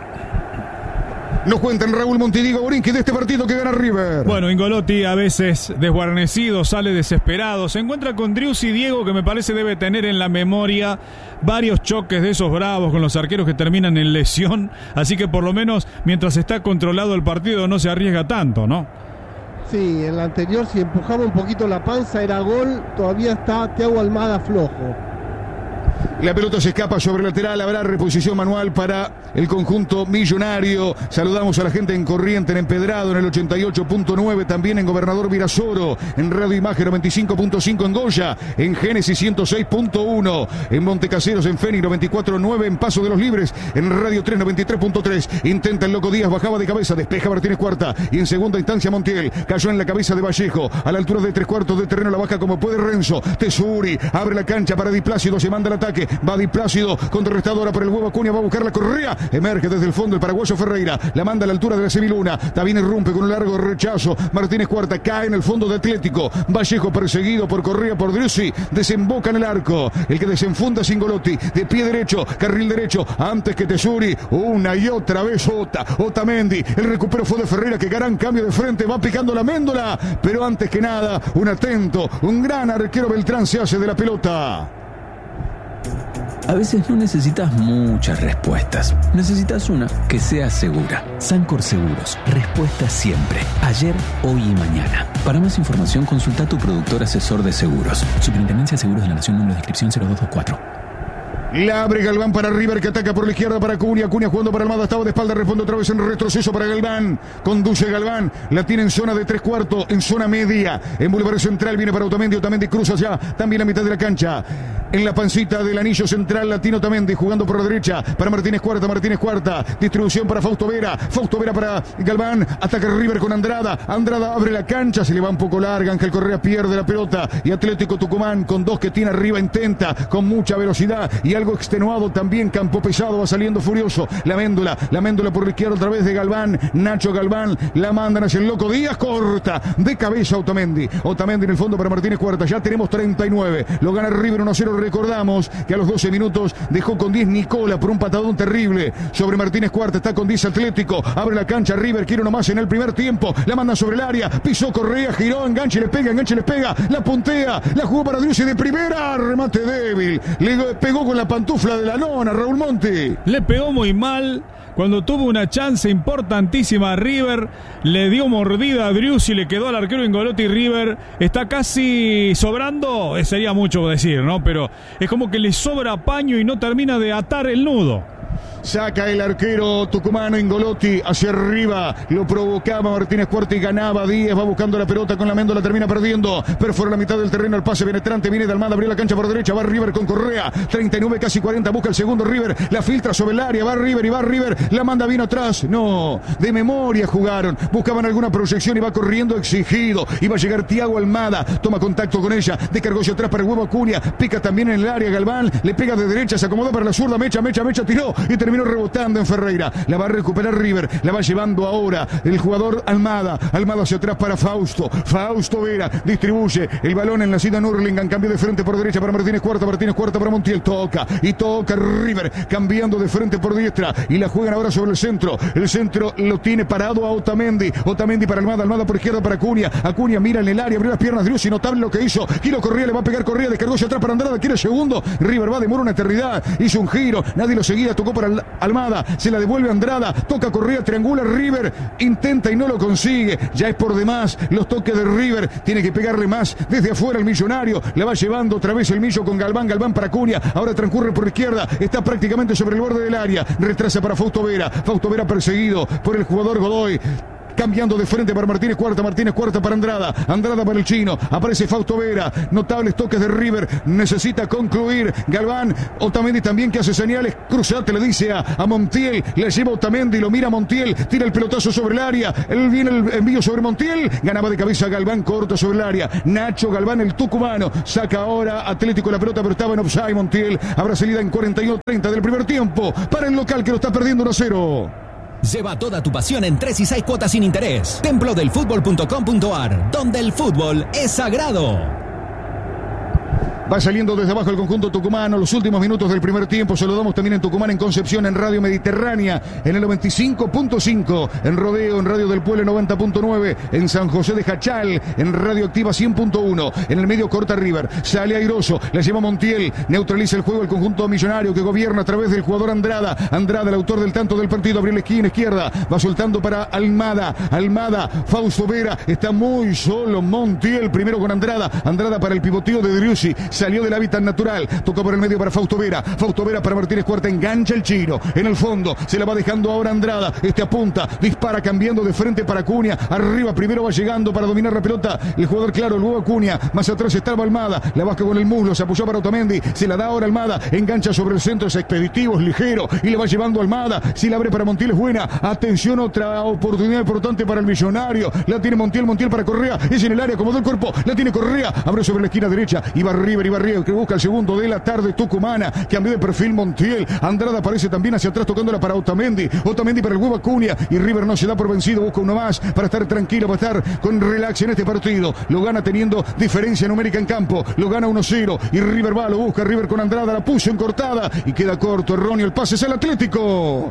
Nos cuentan Raúl Montidigo Borinqui de este partido que gana River. Bueno, Ingolotti a veces desguarnecido, sale desesperado. Se encuentra con Driussi Diego, que me parece debe tener en la memoria varios choques de esos bravos con los arqueros que terminan en lesión. Así que por lo menos mientras está controlado el partido no se arriesga tanto, ¿no? Sí, en la anterior si empujaba un poquito la panza era gol. Todavía está Thiago Almada flojo. La pelota se escapa sobre el lateral. Habrá reposición manual para el conjunto millonario. Saludamos a la gente en Corriente, en Empedrado, en el ochenta y ocho punto nueve. También en Gobernador Virasoro, en Radio Imagen noventa y cinco punto cinco, en Goya, en Génesis ciento seis punto uno, en Montecaseros, en Fénix noventa y cuatro punto nueve, en Paso de los Libres, en Radio tres noventa y tres punto tres. Intenta el Loco Díaz, bajaba de cabeza, despeja Martínez Cuarta. Y en segunda instancia Montiel. Cayó en la cabeza de Vallejo. A la altura de tres cuartos de terreno la baja como puede Renzo. Tesuri abre la cancha para Di Plácido. Se manda el ataque. Va Di Plácido, contrarrestadora por el huevo Acuña, va a buscar la Correa, emerge desde el fondo el paraguayo Ferreira, la manda a la altura de la semiluna, también irrumpe con un largo rechazo, Martínez Cuarta cae en el fondo de Atlético, Vallejo perseguido por Correa, por Driussi, desemboca en el arco, el que desenfunda Singolotti, de pie derecho, carril derecho, antes que Tesuri, una y otra vez Ota, Otamendi, el recupero fue de Ferreira, que gran cambio de frente, va picando la méndola, pero antes que nada, un atento, un gran arquero Beltrán se hace de la pelota. A veces no necesitas muchas respuestas. Necesitas una que sea segura. Sancor Seguros. Respuesta siempre. Ayer, hoy y mañana. Para más información, consulta a tu productor asesor de seguros. Superintendencia de Seguros de la Nación, número de inscripción cero dos dos cuatro. La abre Galván para River, que ataca por la izquierda para Acuña. Acuña jugando para Almada, estaba de espalda, responde otra vez en retroceso para Galván. Conduce Galván, la tiene en zona de tres cuartos, en zona media. En Boulevard Central viene para Otamendi. Otamendi cruza ya, también la mitad de la cancha. En la pancita del anillo central, latino Otamendi jugando por la derecha para Martínez Cuarta. Martínez Cuarta, distribución para Fausto Vera. Fausto Vera para Galván. Ataca River con Andrada. Andrada abre la cancha, se le va un poco larga. Ángel Correa pierde la pelota. Y Atlético Tucumán, con dos que tiene arriba, intenta con mucha velocidad y algo extenuado también. Campo pesado, va saliendo furioso. La méndula, la méndula por la izquierda otra vez de Galván. Nacho Galván, la mandan hacia el Loco Díaz. Corta de cabeza Otamendi. Otamendi en el fondo para Martínez Cuarta. Ya tenemos treinta y nueve. Lo gana River uno a cero. Recordamos que a los doce minutos dejó con diez Nicola por un patadón terrible sobre Martínez Cuarta. Está con diez Atlético. Abre la cancha River. Quiere uno más en el primer tiempo. La manda sobre el área. Pisó Correa. Giró. Enganche. Le pega. Enganche. Le pega. La puntea. La jugó para Driussi de primera. Remate débil. Le pegó con la pantufla de la nona. Raúl Monti. Le pegó muy mal. Cuando tuvo una chance importantísima a River, le dio mordida a Driussi, le quedó al arquero Ingolotti. River está casi sobrando, sería mucho decir, ¿no? Pero es como que le sobra paño y no termina de atar el nudo. Saca el arquero tucumano Ingolotti hacia arriba. Lo provocaba Martínez Cuarta y ganaba Díaz. Va buscando la pelota con la méndola. Termina perdiendo. Perfora la mitad del terreno. El pase penetrante viene de Almada. Abrió la cancha por derecha. Va River con Correa. treinta y nueve, casi cuarenta. Busca el segundo River. La filtra sobre el área. Va River y va River. La manda bien atrás. No. De memoria jugaron. Buscaban alguna proyección y va corriendo exigido. Iba a llegar Thiago Almada. Toma contacto con ella. Descargó hacia atrás para el huevo Acuña. Pica también en el área Galván. Le pega de derecha. Se acomodó para la zurda. Mecha, mecha, mecha. Tiró. Y terminó terminó rebotando en Ferreira. La va a recuperar River. La va llevando ahora el jugador Almada. Almada hacia atrás para Fausto. Fausto Vera distribuye el balón en la sida Nurlingan. Cambio de frente por derecha para Martínez Cuarta. Martínez Cuarta para Montiel. Toca y toca River. Cambiando de frente por diestra. Y la juegan ahora sobre el centro. El centro lo tiene parado a Otamendi. Otamendi para Almada. Almada por izquierda para Acuña. Acuña mira en el área. Abrió las piernas. Driussi. Notable lo que hizo. Kilo Correa le va a pegar Correa. Descargó hacia atrás para Andrada. Quiere segundo. River va. Demora una eternidad. Hizo un giro. Nadie lo seguía. Tocó para Almada. Se la devuelve Andrada. Toca Correa. Triangula River. Intenta y no lo consigue. Ya es por demás. Los toques de River. Tiene que pegarle más. Desde afuera el Millonario. La va llevando otra vez el Millo con Galván. Galván para Acuña. Ahora transcurre por izquierda. Está prácticamente sobre el borde del área. Retrasa para Fausto Vera. Fausto Vera perseguido por el jugador Godoy. Cambiando de frente para Martínez Cuarta, Martínez Cuarta para Andrada, Andrada para el chino, aparece Fausto Vera, notables toques de River, necesita concluir, Galván, Otamendi también que hace señales, cruzate le dice a, a Montiel, le lleva Otamendi, lo mira Montiel, tira el pelotazo sobre el área, él viene el envío sobre Montiel, ganaba de cabeza Galván, corto sobre el área, Nacho Galván el tucumano, saca ahora Atlético la pelota pero estaba en offside Montiel, habrá salida en cuarenta y uno treinta del primer tiempo, para el local que lo está perdiendo uno a cero. Lleva toda tu pasión en tres y seis cuotas sin interés. templo del fútbol punto com punto a r, donde el fútbol es sagrado. Va saliendo desde abajo el conjunto tucumano. Los últimos minutos del primer tiempo. Saludamos también en Tucumán, en Concepción, en Radio Mediterránea, en el noventa y cinco punto cinco, en Rodeo, en Radio del Pueblo noventa punto nueve, en San José de Jachal, en Radio Activa cien punto uno. En el medio corta River. Sale airoso. La lleva Montiel. Neutraliza el juego el conjunto millonario que gobierna a través del jugador Andrada. Andrada, el autor del tanto del partido. Abrió la esquina izquierda. Va soltando para Almada. Almada. Fausto Vera. Está muy solo Montiel. Primero con Andrada. Andrada para el pivoteo de Driussi. Salió del hábitat natural, tocó por el medio para Fausto Vera, Fausto Vera para Martínez Cuarta, engancha el chino, en el fondo, se la va dejando ahora Andrada, este apunta, dispara cambiando de frente para Acuña, arriba primero va llegando para dominar la pelota, el jugador claro, luego Acuña, más atrás estaba Almada, la vasca con el muslo, se apoyó para Otamendi, se la da ahora Almada, engancha sobre el centro, es expeditivo, es ligero, y le va llevando Almada, si la abre para Montiel es buena, atención, otra oportunidad importante para el Millonario, la tiene Montiel, Montiel para Correa, es en el área, acomodó el cuerpo, la tiene Correa, abre sobre la esquina derecha, y va River, y va River, que busca el segundo de la tarde tucumana, cambió de perfil Montiel, Andrada aparece también hacia atrás tocándola para Otamendi, Otamendi para el huevo Acuña, y River no se da por vencido, busca uno más para estar tranquilo, para estar con relax en este partido, lo gana teniendo diferencia numérica en campo, lo gana uno cero, y River va, lo busca River con Andrada, la puso en cortada, y queda corto, erróneo, el pase es el Atlético.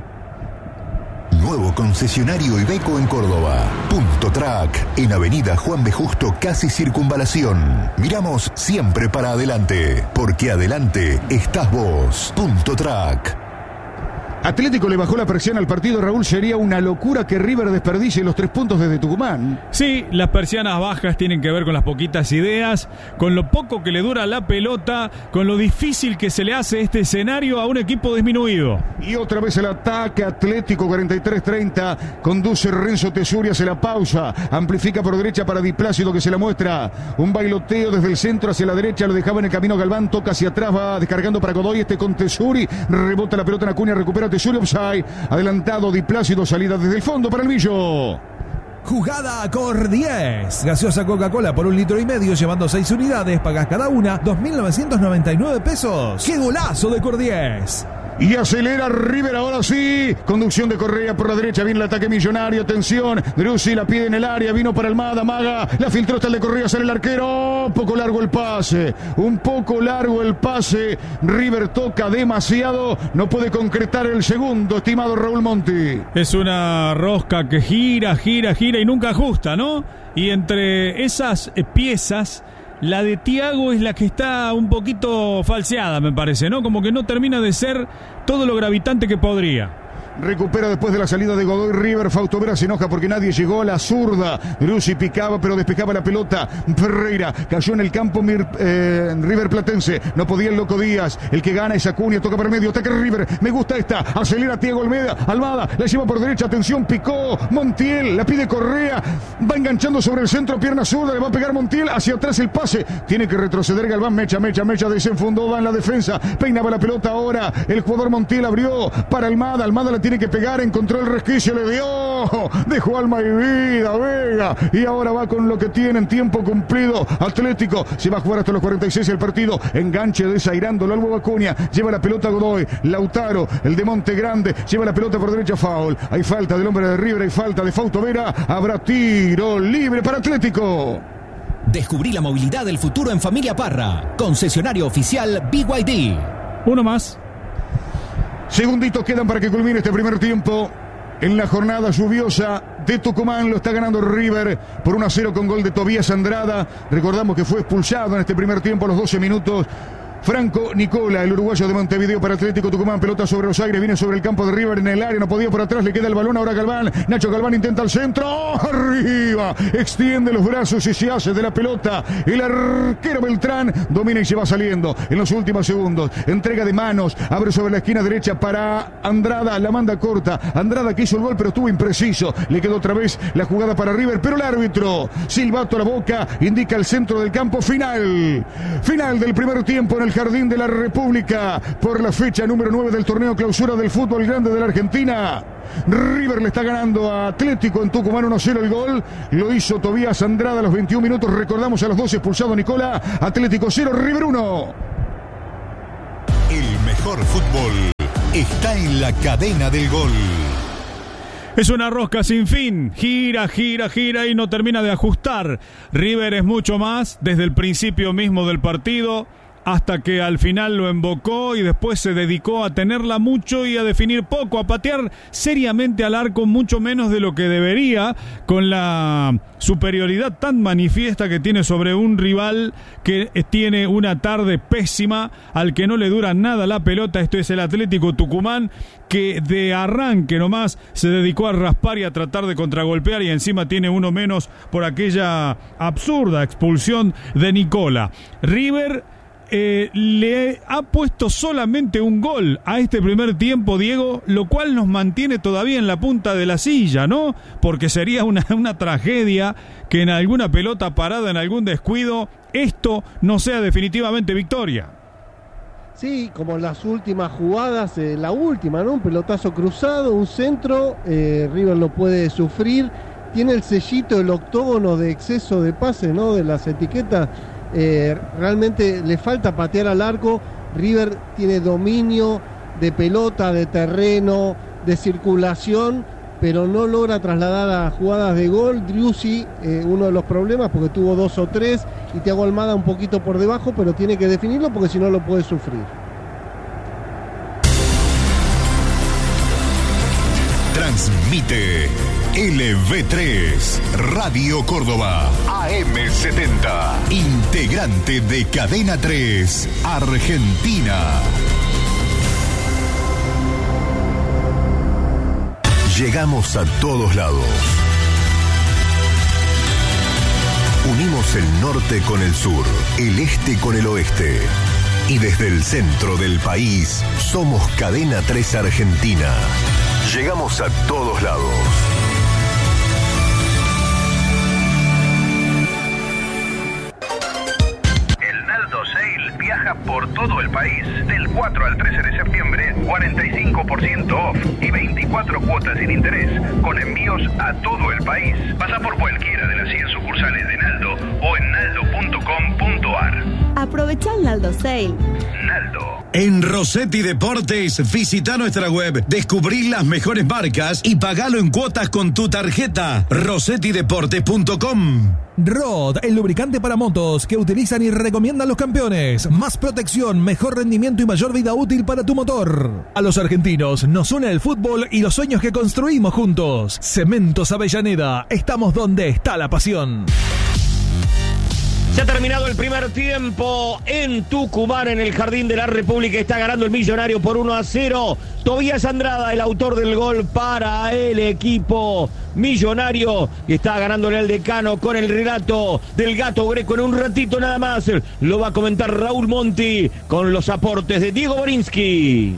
Nuevo concesionario Iveco en Córdoba. Punto Track, en Avenida Juan B. Justo, casi Circunvalación. Miramos siempre para adelante, porque adelante estás vos. Punto Track. Atlético le bajó la presión al partido, Raúl. Sería una locura que River desperdicie los tres puntos desde Tucumán. Sí, las persianas bajas tienen que ver con las poquitas ideas, con lo poco que le dura la pelota, con lo difícil que se le hace este escenario a un equipo disminuido. Y otra vez el ataque Atlético, cuarenta y tres treinta. Conduce Renzo Tesuri, hace la pausa. Amplifica por derecha para Di Plácido, que se la muestra. Un bailoteo desde el centro hacia la derecha, lo dejaba en el camino Galván, toca hacia atrás, va descargando para Godoy, este con Tesuri. Rebota la pelota en Acuña, recupera Tesuri, offside, adelantado Di Plácido, salida desde el fondo para el Millo. Jugada Cor diez. Gaseosa Coca-Cola por un litro y medio, llevando seis unidades, pagas cada una dos mil novecientos noventa y nueve pesos. ¡Qué golazo de Cor diez! Y acelera River, ahora sí. Conducción de Correa por la derecha. Viene el ataque millonario. Atención. Driussi la pide en el área. Vino para Almada. Maga. La filtró hasta el de Correa. Sale el arquero. Un poco largo el pase. Un poco largo el pase. River toca demasiado. No puede concretar el segundo, estimado Raúl Monti. Es una rosca que gira, gira, gira y nunca ajusta, ¿no? Y entre esas piezas, la de Thiago es la que está un poquito falseada, me parece, ¿no? Como que no termina de ser todo lo gravitante que podría. Recupera después de la salida de Godoy River. Fausto Vera se enoja porque nadie llegó a la zurda. Driussi picaba pero despejaba la pelota. Ferreira cayó en el campo Mir, eh, River Platense. No podía el Loco Díaz. El que gana es Acuña. Toca para el medio. Ataca River. Me gusta esta. Acelera Thiago Almeda. Almada la lleva por derecha. Atención. Picó Montiel. La pide Correa. Va enganchando sobre el centro. Pierna zurda. Le va a pegar Montiel. Hacia atrás el pase. Tiene que retroceder Galván. Mecha, mecha, mecha. Desenfundó. Va en la defensa. Peinaba la pelota ahora. El jugador Montiel abrió para Almada. Almada la tiene que pegar, encontró el resquicio, le dio, dejó alma y vida, Vega, y ahora va con lo que tiene en tiempo cumplido. Atlético se va a jugar hasta los cuarenta y seis el partido, enganche desairándolo al huevo Acuña, lleva la pelota Godoy, Lautaro, el de Monte Grande, lleva la pelota por derecha, foul, hay falta del hombre de River, hay falta de Fausto Vera, habrá tiro libre para Atlético. Descubrí la movilidad del futuro en Familia Parra, concesionario oficial B Y D. Uno más. Segunditos quedan para que culmine este primer tiempo en la jornada lluviosa de Tucumán. Lo está ganando River por uno a cero con gol de Tobías Andrada. Recordamos que fue expulsado en este primer tiempo a los doce minutos. Franco Nicola, el uruguayo de Montevideo para Atlético Tucumán, pelota sobre los aires, viene sobre el campo de River en el área, no podía por atrás, le queda el balón ahora a Galván, Nacho Galván intenta el centro, arriba, extiende los brazos y se hace de la pelota, el arquero Beltrán domina y se va saliendo en los últimos segundos, entrega de manos, abre sobre la esquina derecha para Andrada, la manda corta, Andrada que hizo el gol pero estuvo impreciso, le quedó otra vez la jugada para River, pero el árbitro, silbato a la boca, indica el centro del campo, final, final del primer tiempo en el Jardín de la República por la fecha número nueve del torneo clausura del fútbol grande de la Argentina. River le está ganando a Atlético en Tucumán uno a cero el gol. Lo hizo Tobías Andrada a los veintiún minutos. Recordamos a los doce expulsado Nicola. Atlético cero, River uno. El mejor fútbol está en la cadena del gol. Es una rosca sin fin, gira, gira, gira y no termina de ajustar. River es mucho más desde el principio mismo del partido hasta que al final lo embocó y después se dedicó a tenerla mucho y a definir poco, a patear seriamente al arco mucho menos de lo que debería, con la superioridad tan manifiesta que tiene sobre un rival que tiene una tarde pésima, al que no le dura nada la pelota. Esto es el Atlético Tucumán, que de arranque nomás se dedicó a raspar y a tratar de contragolpear, y encima tiene uno menos por aquella absurda expulsión de Nicola. River Eh, le ha puesto solamente un gol a este primer tiempo, Diego, lo cual nos mantiene todavía en la punta de la silla, ¿no? Porque sería una, una tragedia que en alguna pelota parada, en algún descuido, esto no sea definitivamente victoria. Sí, como las últimas jugadas, eh, la última, ¿no? Un pelotazo cruzado, un centro, eh, River lo puede sufrir, tiene el sellito, el octógono de exceso de pase, ¿no? De las etiquetas. Eh, realmente le falta patear al arco. River tiene dominio de pelota, de terreno, de circulación, pero no logra trasladar a jugadas de gol. Driussi, eh, uno de los problemas, porque tuvo dos o tres, y Thiago Almada un poquito por debajo, pero tiene que definirlo porque si no lo puede sufrir. Transmite L V tres, Radio Córdoba, A M setenta, integrante de Cadena tres, Argentina. Llegamos a todos lados. Unimos el norte con el sur, el este con el oeste. Y desde el centro del país, somos Cadena tres Argentina. Llegamos a todos lados. El Naldo Sale viaja por todo el país. Del cuatro al trece de septiembre, cuarenta y cinco por ciento off y veinticuatro cuotas sin interés, con envíos a todo el país. Pasa por cualquiera de las cien sucursales de Naldo o en naldo punto com punto ar. Aprovecha el Naldo Sale. Naldo. En Rossetti Deportes, visita nuestra web, descubrí las mejores marcas y pagalo en cuotas con tu tarjeta. rossetti deportes punto com. Rod, el lubricante para motos que utilizan y recomiendan los campeones. Más protección, mejor rendimiento y mayor vida útil para tu motor. A los argentinos nos une el fútbol y los sueños que construimos juntos. Cementos Avellaneda, estamos donde está la pasión. Se ha terminado el primer tiempo en Tucumán, en el Jardín de la República. Está ganando el Millonario por uno a cero. Tobías Andrada, el autor del gol para el equipo millonario. Y está ganándole al Decano con el relato del Gato Greco. En un ratito nada más lo va a comentar Raúl Monti con los aportes de Diego Borinsky.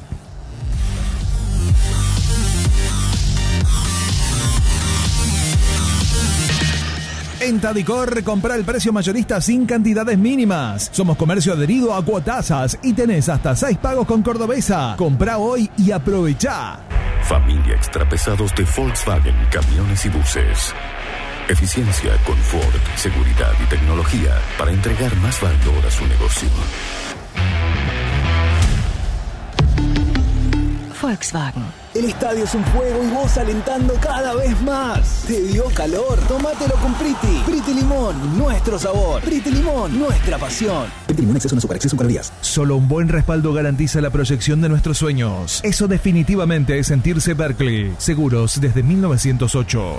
En Tadicor, compra el precio mayorista sin cantidades mínimas. Somos comercio adherido a Cuotasas y tenés hasta seis pagos con Cordobesa. Comprá hoy y aprovechá. Familia extrapesados de Volkswagen Camiones y Buses. Eficiencia, confort, seguridad y tecnología para entregar más valor a su negocio. Volkswagen. El estadio es un juego y vos alentando cada vez más. ¿Te dio calor? Tómatelo con Priti. Priti Limón, nuestro sabor. Priti Limón, nuestra pasión. Priti Limón, exceso no azúcar, exceso en calorías. Solo un buen respaldo garantiza la proyección de nuestros sueños. Eso definitivamente es sentirse Berkeley. Seguros desde mil novecientos ocho.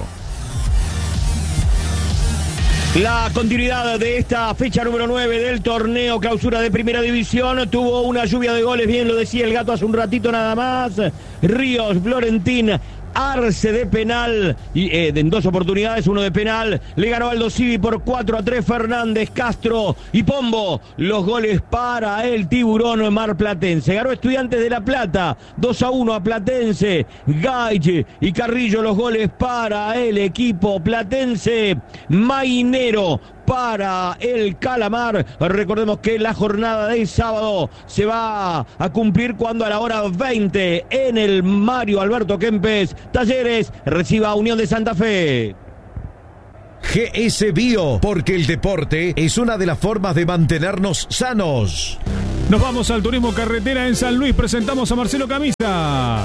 La continuidad de esta fecha número nueve del torneo clausura de Primera División tuvo una lluvia de goles, bien lo decía el Gato hace un ratito nada más. Ríos, Florentín, Arce de penal, y eh, en dos oportunidades, uno de penal, le ganó Aldo Civi por cuatro a tres, Fernández, Castro y Pombo, los goles para el tiburón marplatense. Ganó Estudiantes de La Plata, dos a uno a Platense, Gaich y Carrillo los goles para el equipo platense, Mainero para el Calamar. Recordemos que la jornada de sábado se va a cumplir cuando a la hora veinte en el Mario Alberto Kempes Talleres reciba a Unión de Santa Fe. G S Bio, porque el deporte es una de las formas de mantenernos sanos. Nos vamos al turismo carretera en San Luis. Presentamos a Marcelo Camisa.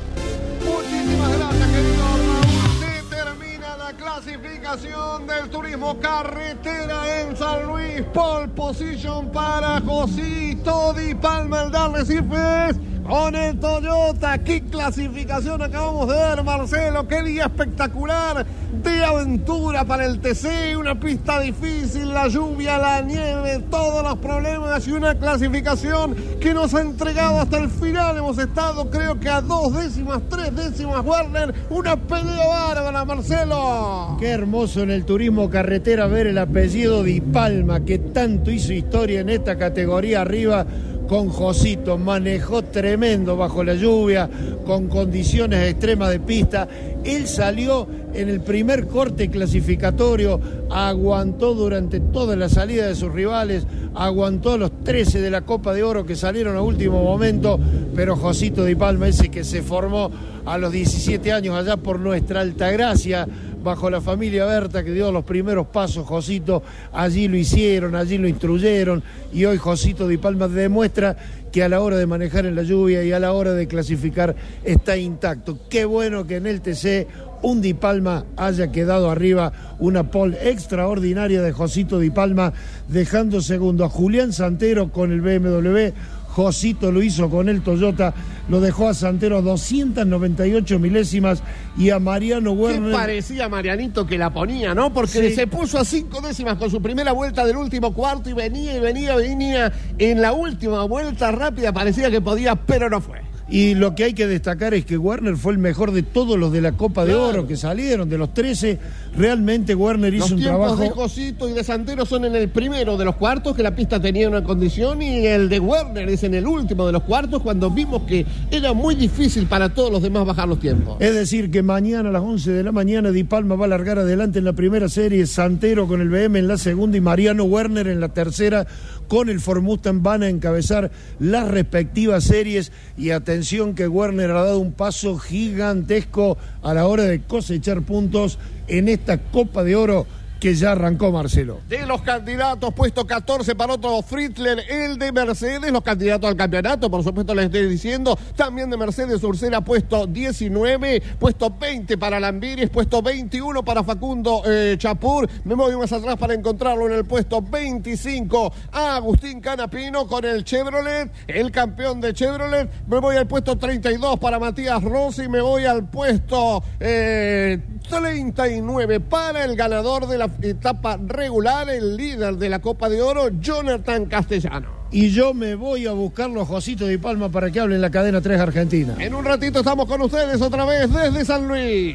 Muchísimas gracias, querido Raúl. Se termina la clasificación del turismo carretera en San Luis. Pole position para Josito Di Palma, el de Arrecifes, con el Toyota. ¿Qué clasificación acabamos de ver, Marcelo? Qué día espectacular de aventura para el T C. Una pista difícil, la lluvia, la nieve, todos los problemas y una clasificación que nos ha entregado hasta el final. Hemos estado, creo que a dos décimas, tres décimas, Werner. Una pelea bárbara, Marcelo. Qué hermoso en el turismo carretera ver el apellido Di Palma, que tanto hizo historia en esta categoría arriba. Con Josito, manejó tremendo bajo la lluvia, con condiciones extremas de pista. Él salió en el primer corte clasificatorio, aguantó durante toda la salida de sus rivales, aguantó los trece de la Copa de Oro que salieron a último momento, pero Josito Di Palma, ese que se formó a los diecisiete años allá por nuestra Altagracia, bajo la familia Berta, que dio los primeros pasos, Josito, allí lo hicieron, allí lo instruyeron, y hoy Josito Di Palma demuestra que a la hora de manejar en la lluvia y a la hora de clasificar está intacto. Qué bueno que en el T C un Di Palma haya quedado arriba, una pole extraordinaria de Josito Di Palma, dejando segundo a Julián Santero con el B M W. Josito lo hizo con el Toyota, lo dejó a Santero a doscientas noventa y ocho milésimas y a Mariano Werner. ¿Qué parecía Marianito que la ponía, no? Porque sí, se puso a cinco décimas con su primera vuelta del último cuarto y venía y venía, venía. En la última vuelta rápida parecía que podía, pero no fue. Y lo que hay que destacar es que Werner fue el mejor de todos los de la Copa de Oro que salieron, de los trece. Realmente Werner hizo un trabajo. Los tiempos de Josito y de Santero son en el primero de los cuartos, que la pista tenía una condición, y el de Werner es en el último de los cuartos, cuando vimos que era muy difícil para todos los demás bajar los tiempos. Es decir, que mañana a las once de la mañana Di Palma va a largar adelante en la primera serie, Santero con el B M en la segunda y Mariano Werner en la tercera con el Ford Mustang. Van a encabezar las respectivas series y atención que Werner ha dado un paso gigantesco a la hora de cosechar puntos en esta Copa de Oro que ya arrancó, Marcelo. De los candidatos, puesto catorce para Otto Fritzler, el de Mercedes. Los candidatos al campeonato, por supuesto les estoy diciendo. También de Mercedes Ursera, puesto diecinueve. Puesto veinte para Lambiris. Puesto veintiuno para Facundo eh, Chapur. Me voy más atrás para encontrarlo en el puesto veinticinco. A Agustín Canapino con el Chevrolet, el campeón de Chevrolet. Me voy al puesto treinta y dos para Matías Rossi. Me voy al puesto eh, treinta y nueve para el ganador de la etapa regular, el líder de la Copa de Oro, Jonathan Castellano. Y yo me voy a buscarlo a Josito Di Palma para que hable en la cadena tres Argentina. En un ratito estamos con ustedes otra vez desde San Luis.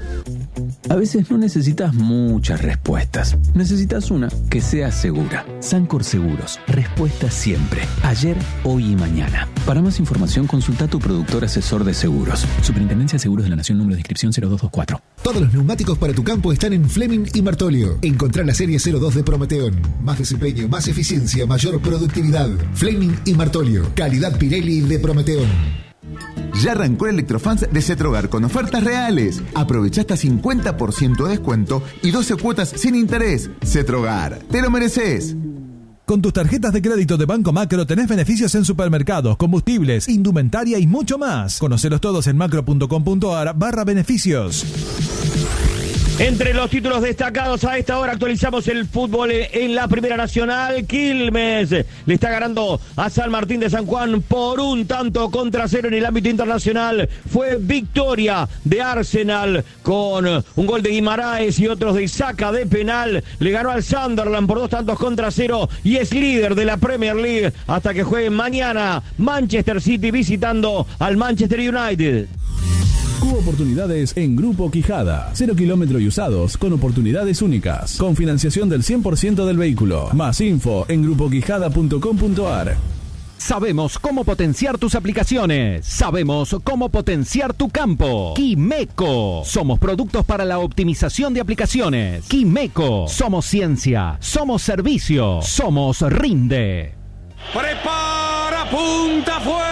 A veces no necesitas muchas respuestas. Necesitas una que sea segura. Sancor Seguros. Respuesta siempre. Ayer, hoy y mañana. Para más información, consulta a tu productor asesor de seguros. Superintendencia de Seguros de la Nación, número de inscripción cero dos dos cuatro. Todos los neumáticos para tu campo están en Fleming y Martolio. Encontrá la serie cero dos de Prometeón. Más desempeño, más eficiencia, mayor productividad. Fleming y Martolio. Calidad Pirelli de Prometeón. Ya arrancó el Electrofans de Cetrogar con ofertas reales. Aprovecha hasta cincuenta por ciento de descuento y doce cuotas sin interés. Cetrogar, te lo mereces. Con tus tarjetas de crédito de Banco Macro tenés beneficios en supermercados, combustibles, indumentaria y mucho más. Conocelos todos en macro.com.ar barra beneficios. Entre los títulos destacados a esta hora actualizamos el fútbol en la Primera Nacional. Quilmes le está ganando a San Martín de San Juan por un tanto contra cero. En el ámbito internacional fue victoria de Arsenal con un gol de Guimaraes y otros de Isaka de penal. Le ganó al Sunderland por dos tantos contra cero y es líder de la Premier League hasta que juegue mañana Manchester City visitando al Manchester United. Hubo oportunidades en Grupo Quijada. Cero kilómetro y usados con oportunidades únicas. Con financiación del cien por ciento del vehículo. Más info en grupo quijada punto com punto ar. Sabemos cómo potenciar tus aplicaciones. Sabemos cómo potenciar tu campo. Quimeco. Somos productos para la optimización de aplicaciones. Quimeco. Somos ciencia. Somos servicio. Somos Rinde. Prepara, punta, fue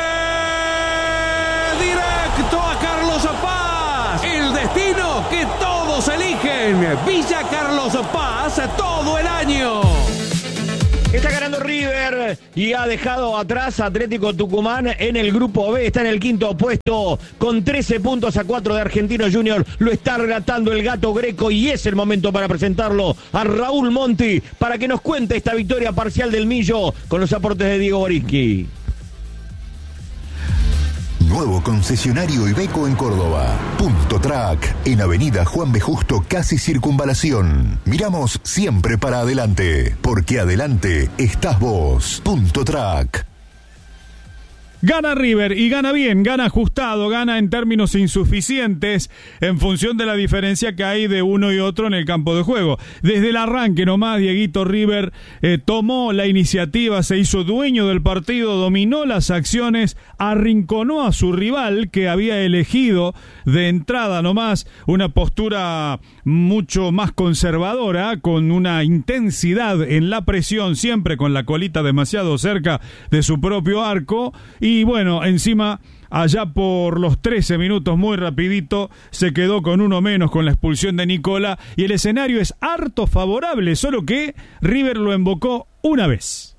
directo a Carlos Paz. El destino que todos eligen. Villa Carlos Paz todo el año. Está ganando River y ha dejado atrás a Atlético Tucumán en el grupo B. Está en el quinto puesto con trece puntos a cuatro de Argentino Junior. Lo está relatando el Gato Greco y es el momento para presentarlo a Raúl Monti para que nos cuente esta victoria parcial del Millo con los aportes de Diego Boriski. Nuevo concesionario Iveco en Córdoba. Punto Track, en Avenida Juan B. Justo, casi Circunvalación. Miramos siempre para adelante, porque adelante estás vos. Punto Track. Gana River y gana bien, gana ajustado, gana en términos insuficientes en función de la diferencia que hay de uno y otro en el campo de juego. Desde el arranque nomás, Dieguito, River eh, tomó la iniciativa, se hizo dueño del partido, dominó las acciones, arrinconó a su rival que había elegido de entrada nomás una postura mucho más conservadora, con una intensidad en la presión, siempre con la colita demasiado cerca de su propio arco. Y Y bueno, encima, allá por los trece minutos, muy rapidito, se quedó con uno menos con la expulsión de Nicola. Y el escenario es harto favorable, solo que River lo invocó una vez.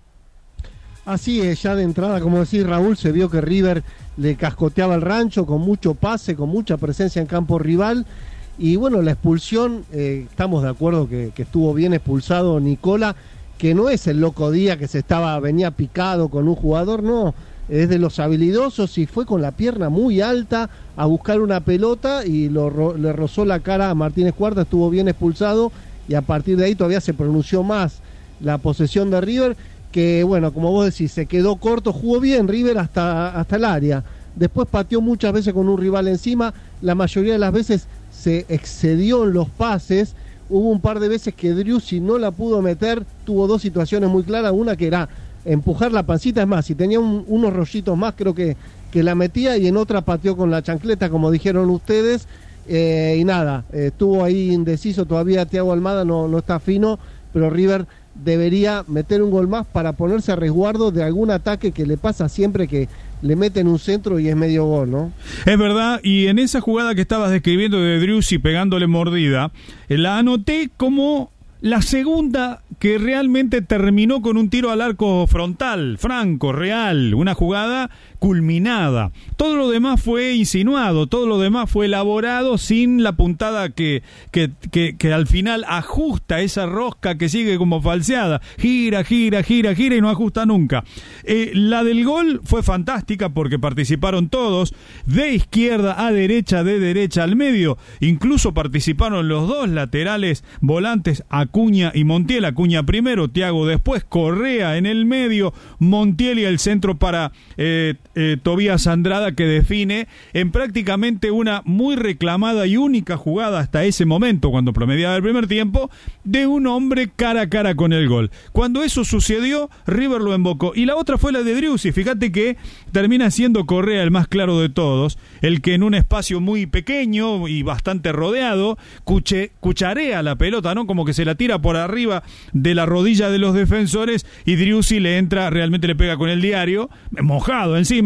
Así es, ya de entrada, como decís Raúl, se vio que River le cascoteaba el rancho con mucho pase, con mucha presencia en campo rival. Y bueno, la expulsión, eh, estamos de acuerdo que, que estuvo bien expulsado Nicola, que no es el loco Díaz que se estaba, venía picado con un jugador, no. Es de los habilidosos y fue con la pierna muy alta a buscar una pelota y lo, le rozó la cara a Martínez Cuarta, estuvo bien expulsado y a partir de ahí todavía se pronunció más la posesión de River, que bueno, como vos decís, se quedó corto, jugó bien River hasta, hasta el área, después pateó muchas veces con un rival encima, la mayoría de las veces se excedió en los pases, hubo un par de veces que Driussi no la pudo meter, tuvo dos situaciones muy claras, una que era empujar la pancita, es más, si tenía un, unos rollitos más creo que, que la metía, y en otra pateó con la chancleta como dijeron ustedes, eh, y nada, eh, estuvo ahí indeciso todavía. Thiago Almada no, no está fino, pero River debería meter un gol más para ponerse a resguardo de algún ataque que le pasa siempre, que le meten un centro y es medio gol, ¿no? Es verdad, y en esa jugada que estabas describiendo de Driussi pegándole mordida, la anoté como la segunda que realmente terminó con un tiro al arco frontal, franco, real, una jugada culminada. Todo lo demás fue insinuado, todo lo demás fue elaborado sin la puntada que, que, que, que al final ajusta esa rosca que sigue como falseada. Gira, gira, gira, gira y no ajusta nunca. Eh, la del gol fue fantástica porque participaron todos, de izquierda a derecha, de derecha al medio. Incluso participaron los dos laterales volantes, Acuña y Montiel. Acuña primero, Thiago después, Correa en el medio, Montiel y el centro para eh, eh, Tobías Andrada, que define en prácticamente una muy reclamada y única jugada hasta ese momento, cuando promediaba el primer tiempo, de un hombre cara a cara con el gol. Cuando eso sucedió, River lo invocó. Y la otra fue la de Driussi. Fíjate que termina siendo Correa el más claro de todos, el que en un espacio muy pequeño y bastante rodeado cuche, cucharea la pelota, ¿no? Como que se la tira por arriba de la rodilla de los defensores y Driussi le entra, realmente le pega con el diario, mojado encima,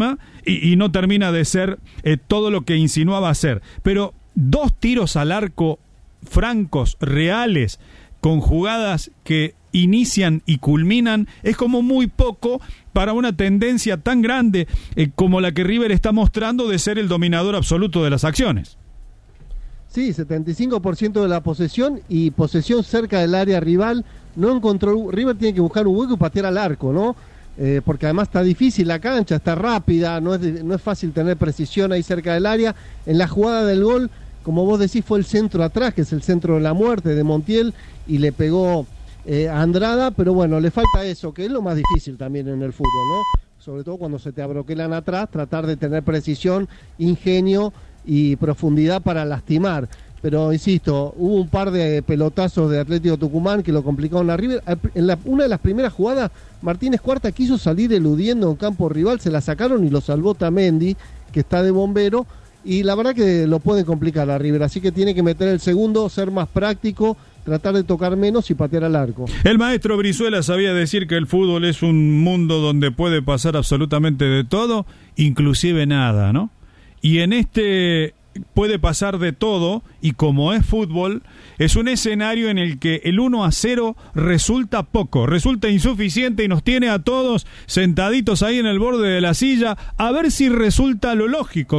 encima y, y no termina de ser eh, todo lo que insinuaba ser. Pero dos tiros al arco francos, reales, con jugadas que inician y culminan, es como muy poco para una tendencia tan grande eh, como la que River está mostrando de ser el dominador absoluto de las acciones. Sí, setenta y cinco por ciento de la posesión y posesión cerca del área rival. No encontró, River tiene que buscar un hueco y patear al arco, ¿no? Eh, porque además está difícil la cancha, está rápida, no es, no es fácil tener precisión ahí cerca del área. En la jugada del gol, como vos decís, fue el centro atrás, que es el centro de la muerte de Montiel, y le pegó eh, a Andrada, pero bueno, le falta eso, que es lo más difícil también en el fútbol, ¿no? Sobre todo cuando se te abroquelan atrás, tratar de tener precisión, ingenio y profundidad para lastimar. Pero insisto, hubo un par de pelotazos de Atlético Tucumán que lo complicaron a River. En la, una de las primeras jugadas, Martínez Cuarta quiso salir eludiendo en campo rival, se la sacaron y lo salvó Tamendi, que está de bombero, y la verdad que lo puede complicar a River, así que tiene que meter el segundo, ser más práctico, tratar de tocar menos y patear al arco. El maestro Brizuela sabía decir que el fútbol es un mundo donde puede pasar absolutamente de todo, inclusive nada, ¿no? Y en este puede pasar de todo, y como es fútbol, es un escenario en el que el uno a cero resulta poco, resulta insuficiente y nos tiene a todos sentaditos ahí en el borde de la silla a ver si resulta lo lógico.